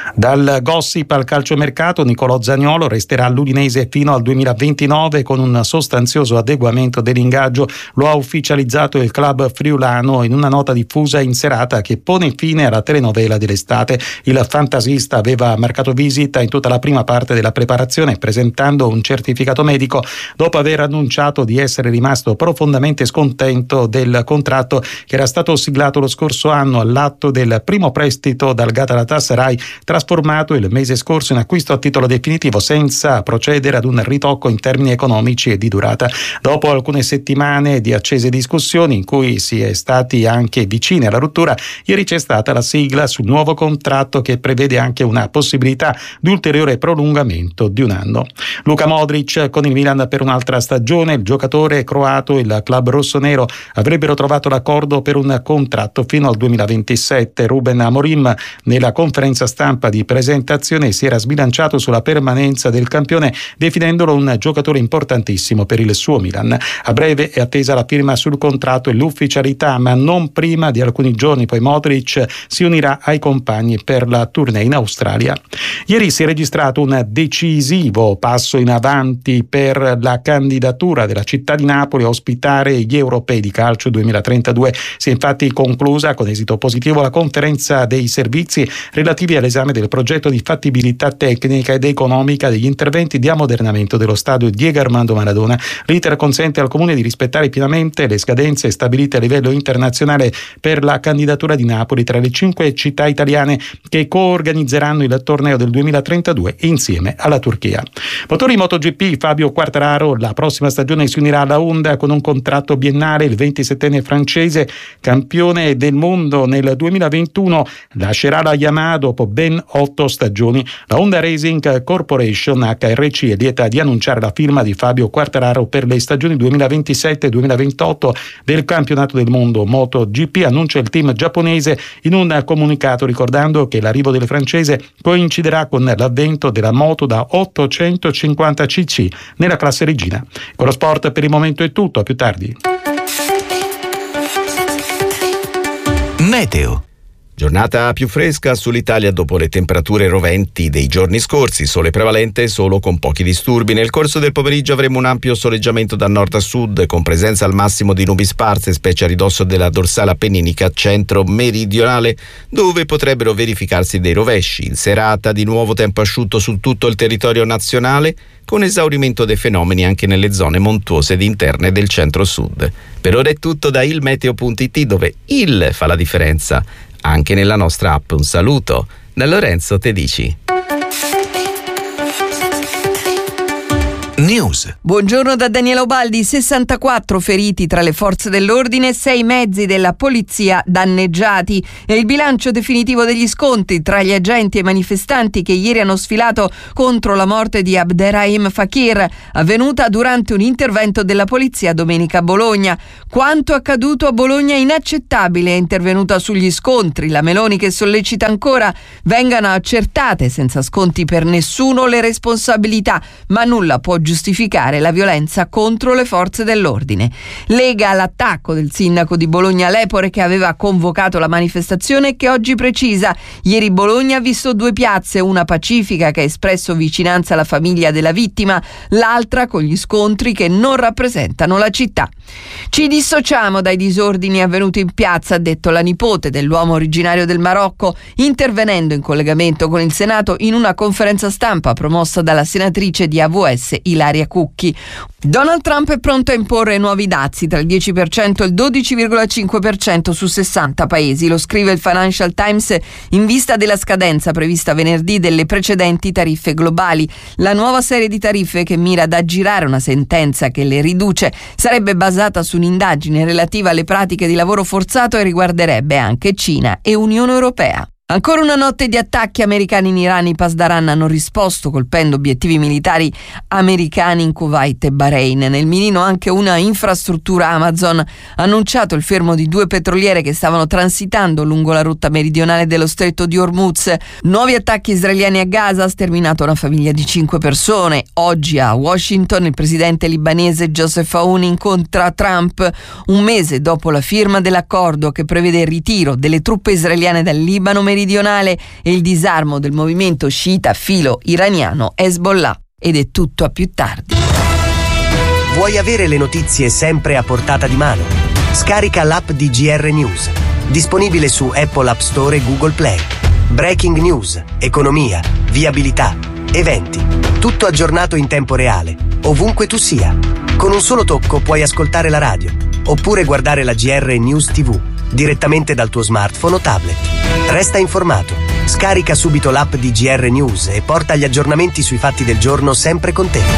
Dal gossip al calciomercato, Nicolò Zaniolo resterà all'Udinese fino al duemilaventinove con un sostanzioso adeguamento dell'ingaggio. Lo ha ufficializzato il club friulano in una nota diffusa in serata che pone fine alla telenovela dell'estate. Il fantasista aveva marcato visita in tutta la prima parte della preparazione presentando un certificato medico dopo aver annunciato di essere rimasto profondamente scontento del contratto che era stato siglato lo scorso anno all'atto del primo prestito dal Galatasaray, trasformato il mese scorso in acquisto a titolo definitivo senza procedere ad un ritocco in termini economici e di durata. Dopo alcune settimane di accese discussioni in cui si è stati anche vicini alla rottura, ieri c'è stata la sigla sul nuovo contratto che prevede anche una possibilità di ulteriore prolungamento di un anno. Luka Modric con il Milan per un'altra stagione. Il giocatore croato e il club rossonero avrebbero trovato l'accordo per un contratto fino al duemilaventisette. Ruben Amorim nella conferenza stampa di presentazione si era sbilanciato sulla permanenza del campione, definendolo un giocatore importantissimo per il suo Milan. A breve è attesa la firma sul contratto e l'ufficialità, ma non prima di alcuni giorni, poi Modric si unirà ai compagni per la tournée in Australia. Ieri si è registrato un decisivo passo in avanti per la candidatura della città di Napoli a ospitare gli europei di calcio duemilatrentadue. Si è infatti conclusa con esito positivo la conferenza dei servizi relativi all'esame del progetto di fattibilità tecnica ed economica degli interventi di ammodernamento dello stadio Diego Armando Maradona. L'iter consente al Comune di rispettare pienamente le scadenze stabilite a livello internazionale per la candidatura di Napoli tra le cinque città italiane che coorganizzeranno il torneo del duemilatrentadue insieme alla Turchia. Motori MotoGP, Fabio Quartararo la prossima stagione si unirà alla Honda con un contratto biennale. Il ventisettenne francese, campione del mondo nel duemilaventuno, lascerà la Yamaha dopo ben otto stagioni. La Honda Racing Corporation H R C è lieta di annunciare la firma di Fabio Quartararo per le stagioni duemilaventisette duemilaventotto del campionato del mondo MotoGP, annuncia il team giapponese in un comunicato, ricordando che l'arrivo del francese coinciderà con l'avvento della moto da ottocentocinquanta cc nella classe regina. Con lo sport per il momento è tutto, a più tardi. Meteo. Giornata più fresca sull'Italia dopo le temperature roventi dei giorni scorsi, sole prevalente solo con pochi disturbi. Nel corso del pomeriggio avremo un ampio soleggiamento da nord a sud con presenza al massimo di nubi sparse, specie a ridosso della dorsale appenninica centro-meridionale, dove potrebbero verificarsi dei rovesci. In serata di nuovo tempo asciutto su tutto il territorio nazionale, con esaurimento dei fenomeni anche nelle zone montuose ed interne del centro-sud. Per ora è tutto da ilmeteo punto it, dove il fa la differenza. Anche nella nostra app. Un saluto da Lorenzo Tedici. News. Buongiorno da Daniela Ubaldi. sessantaquattro feriti tra le forze dell'ordine, sei mezzi della polizia danneggiati. È il bilancio definitivo degli scontri tra gli agenti e i manifestanti che ieri hanno sfilato contro la morte di Abderrahim Fakir, avvenuta durante un intervento della polizia domenica a Bologna. Quanto accaduto a Bologna è inaccettabile, è intervenuta sugli scontri la Meloni, che sollecita ancora vengano accertate senza sconti per nessuno le responsabilità, ma nulla può giustificare la violenza contro le forze dell'ordine. Lega all'attacco del sindaco di Bologna Lepore, che aveva convocato la manifestazione e che oggi precisa: ieri Bologna ha visto due piazze, una pacifica che ha espresso vicinanza alla famiglia della vittima, l'altra con gli scontri che non rappresentano la città. Ci dissociamo dai disordini avvenuti in piazza, ha detto la nipote dell'uomo originario del Marocco, intervenendo in collegamento con il Senato in una conferenza stampa promossa dalla senatrice di A V S Ilaria Cucchi. Donald Trump è pronto a imporre nuovi dazi tra il dieci per cento e il dodici virgola cinque per cento su sessanta paesi, lo scrive il Financial Times in vista della scadenza prevista venerdì delle precedenti tariffe globali. La nuova serie di tariffe, che mira ad aggirare una sentenza che le riduce, sarebbe basata su un'indagine relativa alle pratiche di lavoro forzato e riguarderebbe anche Cina e Unione Europea. Ancora una notte di attacchi americani in Iran. I Pasdaran hanno risposto colpendo obiettivi militari americani in Kuwait e Bahrain. Nel mirino anche una infrastruttura Amazon. Ha annunciato il fermo di due petroliere che stavano transitando lungo la rotta meridionale dello stretto di Hormuz. Nuovi attacchi israeliani a Gaza, ha sterminato una famiglia di cinque persone. Oggi a Washington il presidente libanese Joseph Aoun incontra Trump un mese dopo la firma dell'accordo che prevede il ritiro delle truppe israeliane dal Libano meridionale e il disarmo del movimento sciita filo iraniano Hezbollah. Ed è tutto a più tardi. Vuoi avere le notizie sempre a portata di mano? Scarica l'app di G R News, disponibile su Apple App Store e Google Play. Breaking news, economia, viabilità, eventi, tutto aggiornato in tempo reale, ovunque tu sia. Con un solo tocco puoi ascoltare la radio, oppure guardare la G R News tivù direttamente dal tuo smartphone o tablet. Resta informato. Scarica subito l'app di G R News e porta gli aggiornamenti sui fatti del giorno sempre con te.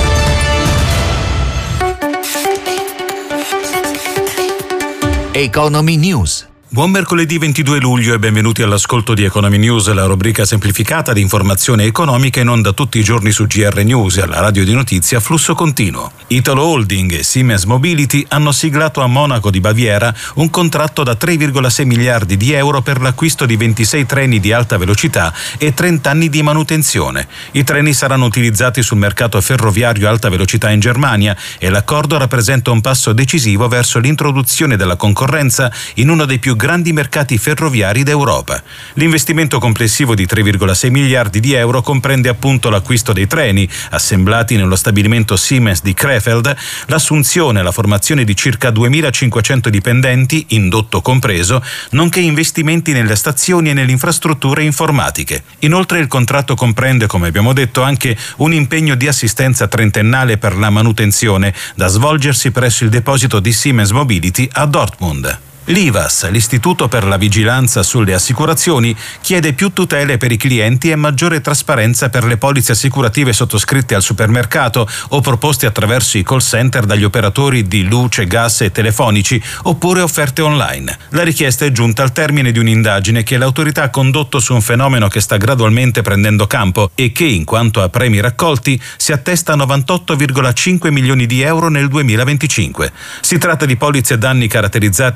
Economy News. Buon mercoledì ventidue luglio e benvenuti all'ascolto di Economy News, la rubrica semplificata di informazione economica in onda tutti i giorni su G R News e alla radio di notizie a flusso continuo. Italo Holding e Siemens Mobility hanno siglato a Monaco di Baviera un contratto da tre virgola sei miliardi di euro per l'acquisto di ventisei treni di alta velocità e trenta anni di manutenzione. I treni saranno utilizzati sul mercato ferroviario alta velocità in Germania e l'accordo rappresenta un passo decisivo verso l'introduzione della concorrenza in uno dei più grandi mercati ferroviari d'Europa. L'investimento complessivo di tre virgola sei miliardi di euro comprende appunto l'acquisto dei treni assemblati nello stabilimento Siemens di Krefeld, l'assunzione e la formazione di circa duemilacinquecento dipendenti, indotto compreso, nonché investimenti nelle stazioni e nelle infrastrutture informatiche. Inoltre il contratto comprende, come abbiamo detto, anche un impegno di assistenza trentennale per la manutenzione da svolgersi presso il deposito di Siemens Mobility a Dortmund. L'I V A S, l'Istituto per la Vigilanza sulle Assicurazioni, chiede più tutele per i clienti e maggiore trasparenza per le polizze assicurative sottoscritte al supermercato o proposte attraverso i call center dagli operatori di luce, gas e telefonici, oppure offerte online. La richiesta è giunta al termine di un'indagine che l'autorità ha condotto su un fenomeno che sta gradualmente prendendo campo e che, in quanto a premi raccolti, si attesta a novantotto virgola cinque milioni di euro nel duemilaventicinque. Si tratta di polizze danni caratterizzate dai bassi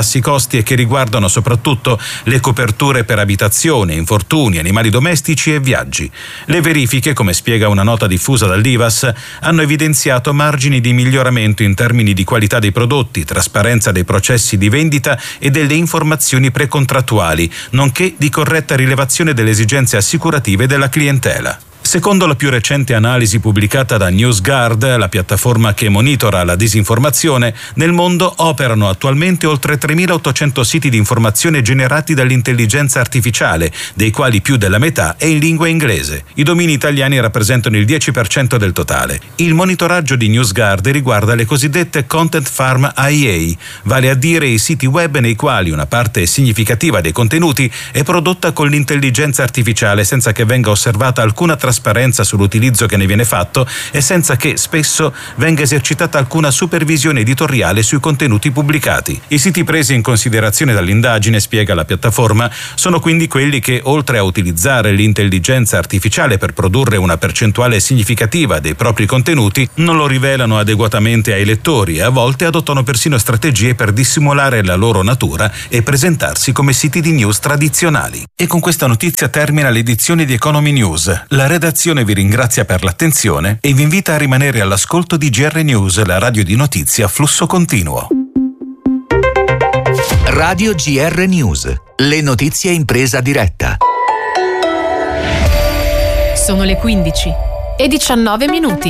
bassi costi e che riguardano soprattutto le coperture per abitazione, infortuni, animali domestici e viaggi. Le verifiche, come spiega una nota diffusa dall'I V A S, hanno evidenziato margini di miglioramento in termini di qualità dei prodotti, trasparenza dei processi di vendita e delle informazioni precontrattuali, nonché di corretta rilevazione delle esigenze assicurative della clientela. Secondo la più recente analisi pubblicata da NewsGuard, la piattaforma che monitora la disinformazione, nel mondo operano attualmente oltre tremilaottocento siti di informazione generati dall'intelligenza artificiale, dei quali più della metà è in lingua inglese. I domini italiani rappresentano il dieci per cento del totale. Il monitoraggio di NewsGuard riguarda le cosiddette Content Farm I A, vale a dire i siti web nei quali una parte significativa dei contenuti è prodotta con l'intelligenza artificiale senza che venga osservata alcuna trasparenza trasparenza sull'utilizzo che ne viene fatto e senza che spesso venga esercitata alcuna supervisione editoriale sui contenuti pubblicati. I siti presi in considerazione dall'indagine, spiega la piattaforma, sono quindi quelli che, oltre a utilizzare l'intelligenza artificiale per produrre una percentuale significativa dei propri contenuti, non lo rivelano adeguatamente ai lettori e a volte adottano persino strategie per dissimulare la loro natura e presentarsi come siti di news tradizionali. E con questa notizia termina l'edizione di Economy News. La redazione La redazione vi ringrazia per l'attenzione e vi invita a rimanere all'ascolto di G R News, la radio di notizie a flusso continuo. Radio G R News, le notizie in presa diretta. Sono le quindici e diciannove minuti.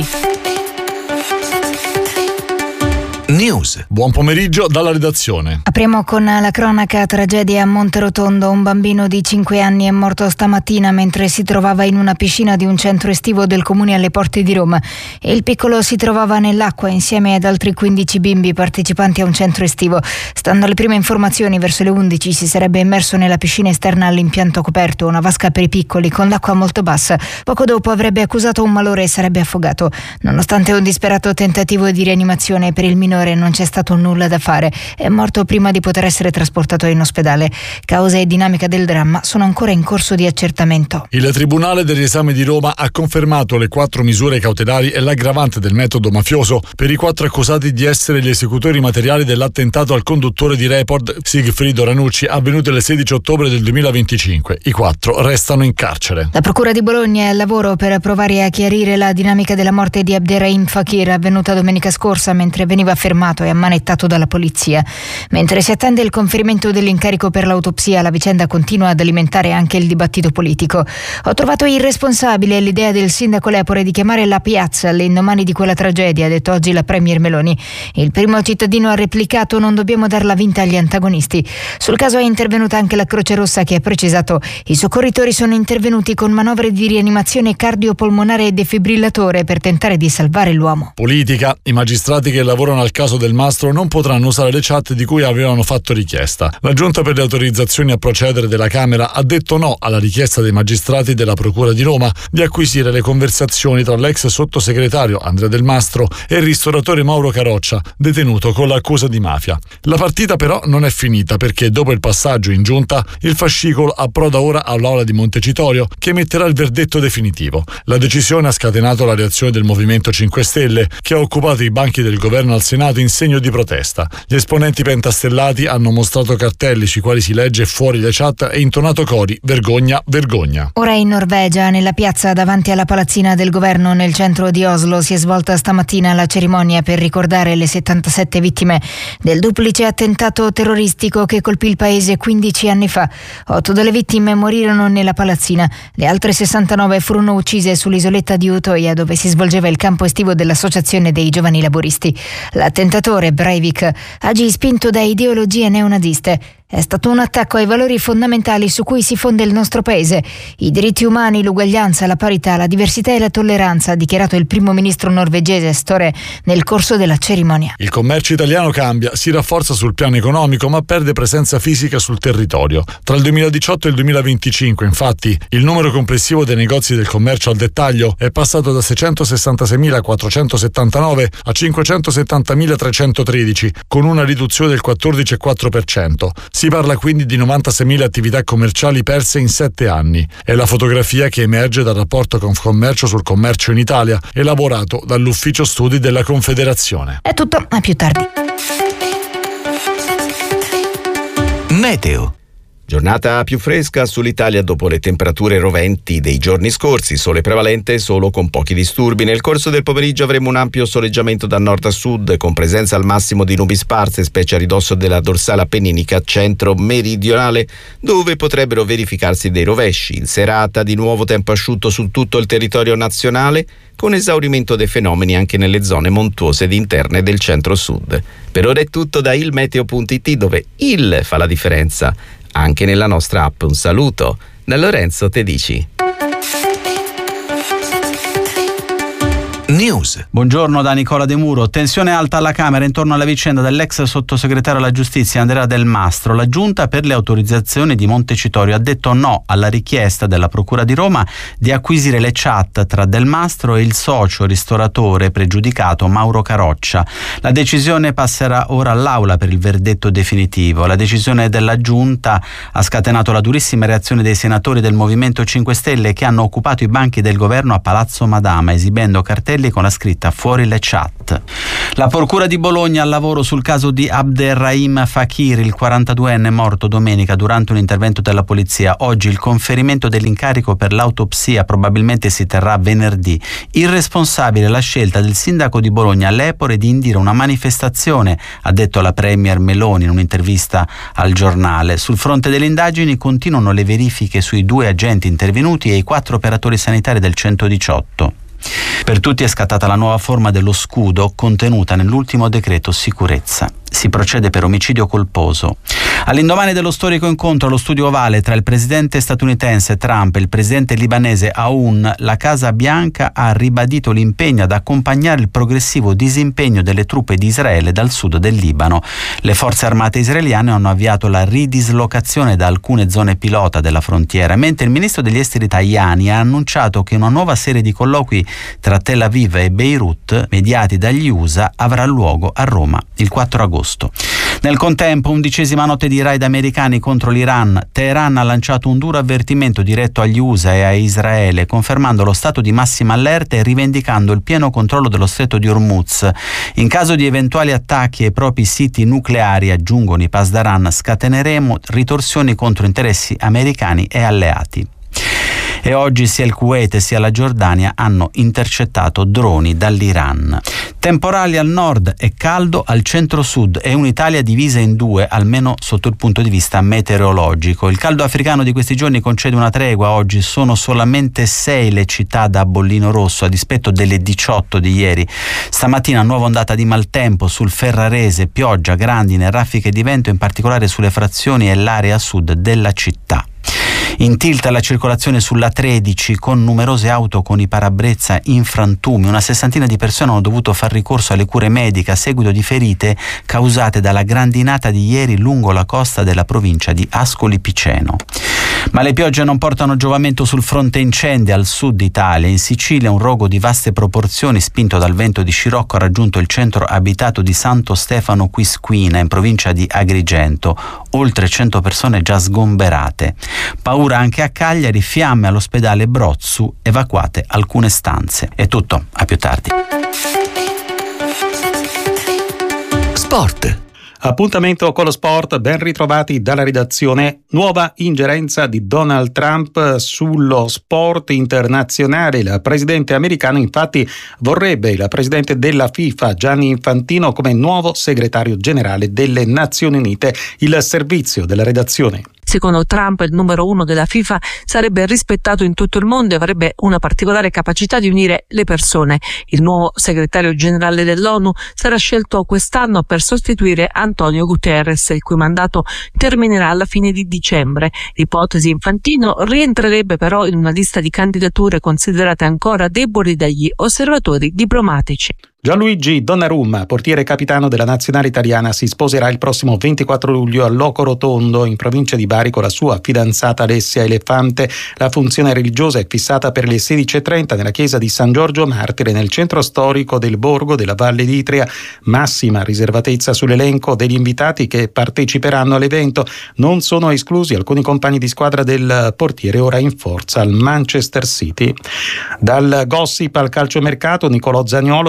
News. Buon pomeriggio dalla redazione. Apriamo con la cronaca. Tragedia a Monterotondo. Un bambino di cinque anni è morto stamattina mentre si trovava in una piscina di un centro estivo del comune alle porte di Roma. Il piccolo si trovava nell'acqua insieme ad altri quindici bimbi partecipanti a un centro estivo. Stando alle prime informazioni, verso le undici si sarebbe immerso nella piscina esterna all'impianto coperto, una vasca per i piccoli con l'acqua molto bassa. Poco dopo avrebbe accusato un malore e sarebbe affogato. Nonostante un disperato tentativo di rianimazione per il minore, non c'è stato nulla da fare. È morto prima di poter essere trasportato in ospedale. Causa e dinamica del dramma sono ancora in corso di accertamento. Il Tribunale del Riesame di Roma ha confermato le quattro misure cautelari e l'aggravante del metodo mafioso per i quattro accusati di essere gli esecutori materiali dell'attentato al conduttore di Report Sigfrido Ranucci avvenuto il sedici ottobre del duemilaventicinque. I quattro restano in carcere. La Procura di Bologna è al lavoro per provare a chiarire la dinamica della morte di Abderrahim Fakir, avvenuta domenica scorsa mentre veniva fermato e ammanettato dalla polizia. Mentre si attende il conferimento dell'incarico per l'autopsia, la vicenda continua ad alimentare anche il dibattito politico. Ho trovato irresponsabile l'idea del sindaco Lepore di chiamare la piazza all'indomani di quella tragedia, ha detto oggi la premier Meloni. Il primo cittadino ha replicato: non dobbiamo darla vinta agli antagonisti. Sul caso è intervenuta anche la Croce Rossa, che ha precisato: i soccorritori sono intervenuti con manovre di rianimazione cardiopolmonare e defibrillatore per tentare di salvare l'uomo. Politica. I magistrati che lavorano al caso del Mastro non potranno usare le chat di cui avevano fatto richiesta. La Giunta per le autorizzazioni a procedere della Camera ha detto no alla richiesta dei magistrati della Procura di Roma di acquisire le conversazioni tra l'ex sottosegretario Andrea Del Mastro e il ristoratore Mauro Caroccia, detenuto con l'accusa di mafia. La partita però non è finita, perché dopo il passaggio in Giunta il fascicolo approda ora all'Aula di Montecitorio, che emetterà il verdetto definitivo. La decisione ha scatenato la reazione del Movimento cinque Stelle, che ha occupato i banchi del governo al Senato in segno di protesta. Gli esponenti pentastellati hanno mostrato cartelli sui quali si legge fuori le chat e intonato cori vergogna, vergogna. Ora in Norvegia, nella piazza davanti alla palazzina del governo nel centro di Oslo, si è svolta stamattina la cerimonia per ricordare le settantasette vittime del duplice attentato terroristico che colpì il paese quindici anni fa. Otto delle vittime morirono nella palazzina, le altre sessantanove furono uccise sull'isoletta di Utoya, dove si svolgeva il campo estivo dell'Associazione dei Giovani Laboristi. L'attentatore Breivik agì spinto da ideologie neonaziste. È stato un attacco ai valori fondamentali su cui si fonda il nostro paese: i diritti umani, l'uguaglianza, la parità, la diversità e la tolleranza, ha dichiarato il primo ministro norvegese Støre nel corso della cerimonia. Il commercio italiano cambia, si rafforza sul piano economico ma perde presenza fisica sul territorio. Tra il duemiladiciotto e il duemilaventicinque, infatti, il numero complessivo dei negozi del commercio al dettaglio è passato da seicentosessantaseimilaquattrocentosettantanove a cinquecentosettantamilatrecentotredici, con una riduzione del quattordici virgola quattro per cento. Si parla quindi di novantaseimila attività commerciali perse in sette anni. È la fotografia che emerge dal rapporto Confcommercio sul commercio in Italia, elaborato dall'Ufficio Studi della Confederazione. È tutto, a più tardi. Meteo. Giornata più fresca sull'Italia dopo le temperature roventi dei giorni scorsi, sole prevalente solo con pochi disturbi. Nel corso del pomeriggio avremo un ampio soleggiamento da nord a sud con presenza al massimo di nubi sparse, specie a ridosso della dorsale appenninica centro-meridionale, dove potrebbero verificarsi dei rovesci. In serata di nuovo tempo asciutto su tutto il territorio nazionale, con esaurimento dei fenomeni anche nelle zone montuose ed interne del centro-sud. Per ora è tutto da ilmeteo punto it, dove il fa la differenza anche nella nostra app. Un saluto da Lorenzo Tedici. News. Buongiorno da Nicola De Muro. Tensione alta alla Camera intorno alla vicenda dell'ex sottosegretario alla giustizia Andrea Del Mastro. La giunta per le autorizzazioni di Montecitorio ha detto no alla richiesta della Procura di Roma di acquisire le chat tra Del Mastro e il socio ristoratore pregiudicato Mauro Caroccia. La decisione passerà ora all'Aula per il verdetto definitivo. La decisione della giunta ha scatenato la durissima reazione dei senatori del Movimento cinque Stelle che hanno occupato i banchi del governo a Palazzo Madama esibendo cartelli con la scritta "Fuori le chat". La Procura di Bologna al lavoro sul caso di Abderrahim Fakir, il quarantaduenne morto domenica durante un intervento della polizia. Oggi il conferimento dell'incarico per l'autopsia probabilmente si terrà venerdì. Irresponsabile la scelta del sindaco di Bologna Lepore di indire una manifestazione, ha detto la premier Meloni in un'intervista al giornale. Sul fronte delle indagini continuano le verifiche sui due agenti intervenuti e i quattro operatori sanitari del centodiciotto. Per tutti è scattata la nuova forma dello scudo contenuta nell'ultimo decreto sicurezza. Si procede per omicidio colposo. All'indomani dello storico incontro allo Studio Ovale tra il presidente statunitense Trump e il presidente libanese Aoun, la Casa Bianca ha ribadito l'impegno ad accompagnare il progressivo disimpegno delle truppe di Israele dal sud del Libano. Le forze armate israeliane hanno avviato la ridislocazione da alcune zone pilota della frontiera, mentre il ministro degli esteri Tajani ha annunciato che una nuova serie di colloqui tra Tel Aviv e Beirut, mediati dagli U S A, avrà luogo a Roma il quattro agosto. Nel contempo, undicesima notte di raid americani contro l'Iran. Teheran ha lanciato un duro avvertimento diretto agli U S A e a Israele, confermando lo stato di massima allerta e rivendicando il pieno controllo dello stretto di Hormuz. In caso di eventuali attacchi ai propri siti nucleari, aggiungono i Pasdaran, scateneremo ritorsioni contro interessi americani e alleati. E oggi sia il Kuwait sia la Giordania hanno intercettato droni dall'Iran. Temporali al nord e caldo al centro-sud e un'Italia divisa in due, almeno sotto il punto di vista meteorologico. Il caldo africano di questi giorni concede una tregua. Oggi sono solamente sei le città da bollino rosso a dispetto delle diciotto di ieri. Stamattina nuova ondata di maltempo sul Ferrarese, pioggia, grandine, raffiche di vento, in particolare sulle frazioni e l'area sud della città. In tilt la circolazione sulla tredici con numerose auto con i parabrezza in frantumi. Una sessantina di persone hanno dovuto far ricorso alle cure mediche a seguito di ferite causate dalla grandinata di ieri lungo la costa della provincia di Ascoli Piceno. Ma le piogge non portano giovamento sul fronte incendi al sud Italia. In Sicilia un rogo di vaste proporzioni spinto dal vento di scirocco ha raggiunto il centro abitato di Santo Stefano Quisquina in provincia di Agrigento. Oltre cento persone già sgomberate. Paura anche a Cagliari, fiamme all'ospedale Brozzu, evacuate alcune stanze. È tutto, a più tardi. Sport. Appuntamento con lo sport, ben ritrovati dalla redazione. Nuova ingerenza di Donald Trump sullo sport internazionale. Il presidente americano infatti vorrebbe il presidente della FIFA Gianni Infantino come nuovo segretario generale delle Nazioni Unite. Il servizio della redazione. Secondo Trump, il numero uno della FIFA sarebbe rispettato in tutto il mondo e avrebbe una particolare capacità di unire le persone. Il nuovo segretario generale dell'ONU sarà scelto quest'anno per sostituire Antonio Guterres, il cui mandato terminerà alla fine di dicembre. L'ipotesi Infantino rientrerebbe però in una lista di candidature considerate ancora deboli dagli osservatori diplomatici. Gianluigi Donnarumma, portiere capitano della nazionale italiana, si sposerà il prossimo ventiquattro luglio a Loco Rotondo, in provincia di Bari, con la sua fidanzata Alessia Elefante. La funzione religiosa è fissata per le sedici e trenta nella chiesa di San Giorgio Martire, nel centro storico del borgo della Valle d'Itria. Massima riservatezza sull'elenco degli invitati che parteciperanno all'evento. Non sono esclusi alcuni compagni di squadra del portiere, ora in forza al Manchester City. Dal gossip al calciomercato, Nicolò Zaniolo resterà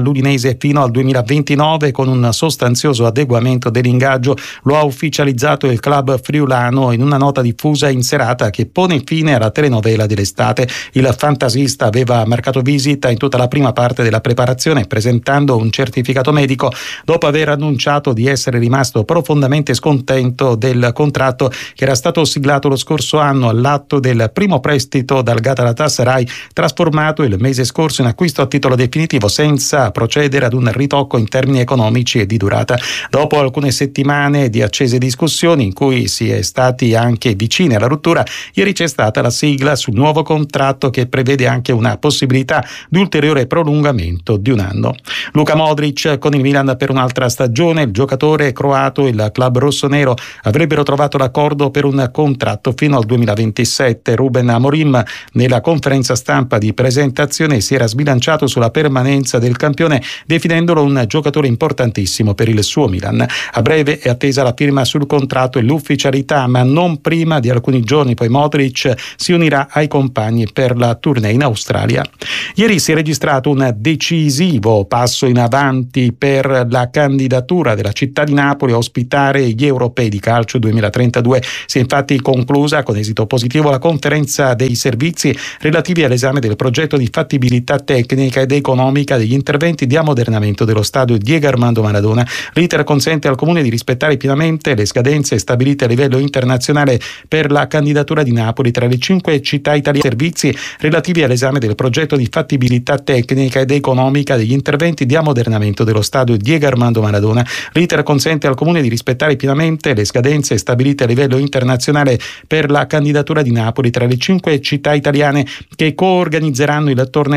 all'Udinese fino al duemilaventinove con un sostanzioso adeguamento dell'ingaggio. Lo ha ufficializzato il club friulano in una nota diffusa in serata che pone fine alla telenovela dell'estate. Il fantasista aveva marcato visita in tutta la prima parte della preparazione presentando un certificato medico dopo aver annunciato di essere rimasto profondamente scontento del contratto che era stato siglato lo scorso anno all'atto del primo prestito dal Galatasaray, trasformato il mese scorso in acquisto a titolo definitivo senza procedere ad un ritocco in termini economici e di durata. Dopo alcune settimane di accese discussioni in cui si è stati anche vicini alla rottura, ieri c'è stata la sigla sul nuovo contratto che prevede anche una possibilità di ulteriore prolungamento di un anno. Luka Modric con il Milan per un'altra stagione. Il giocatore croato e il club rossonero avrebbero trovato l'accordo per un contratto fino al duemilaventisette. Ruben Amorim nella conferenza stampa di presentazione si era sbilanciato sulla permanenza del campione definendolo un giocatore importantissimo per il suo Milan. A breve è attesa la firma sul contratto e l'ufficialità, ma non prima di alcuni giorni. Poi Modric si unirà ai compagni per la tournée in Australia. Ieri si è registrato un decisivo passo in avanti per la candidatura della città di Napoli a ospitare gli europei di calcio duemilatrentadue. Si è infatti conclusa con esito positivo la conferenza dei servizi relativi all'esame del progetto di fattibilità tecnica ed economica degli interventi di ammodernamento dello stadio Diego Armando Maradona. L'iter consente al comune di rispettare pienamente le scadenze stabilite a livello internazionale per la candidatura di Napoli tra le cinque città italiane. Servizi relativi all'esame del progetto di fattibilità tecnica ed economica degli interventi di ammodernamento dello stadio Diego Armando Maradona. L'iter consente al comune di rispettare pienamente le scadenze stabilite a livello internazionale per la candidatura di Napoli tra le cinque città italiane che coorganizzeranno il torneo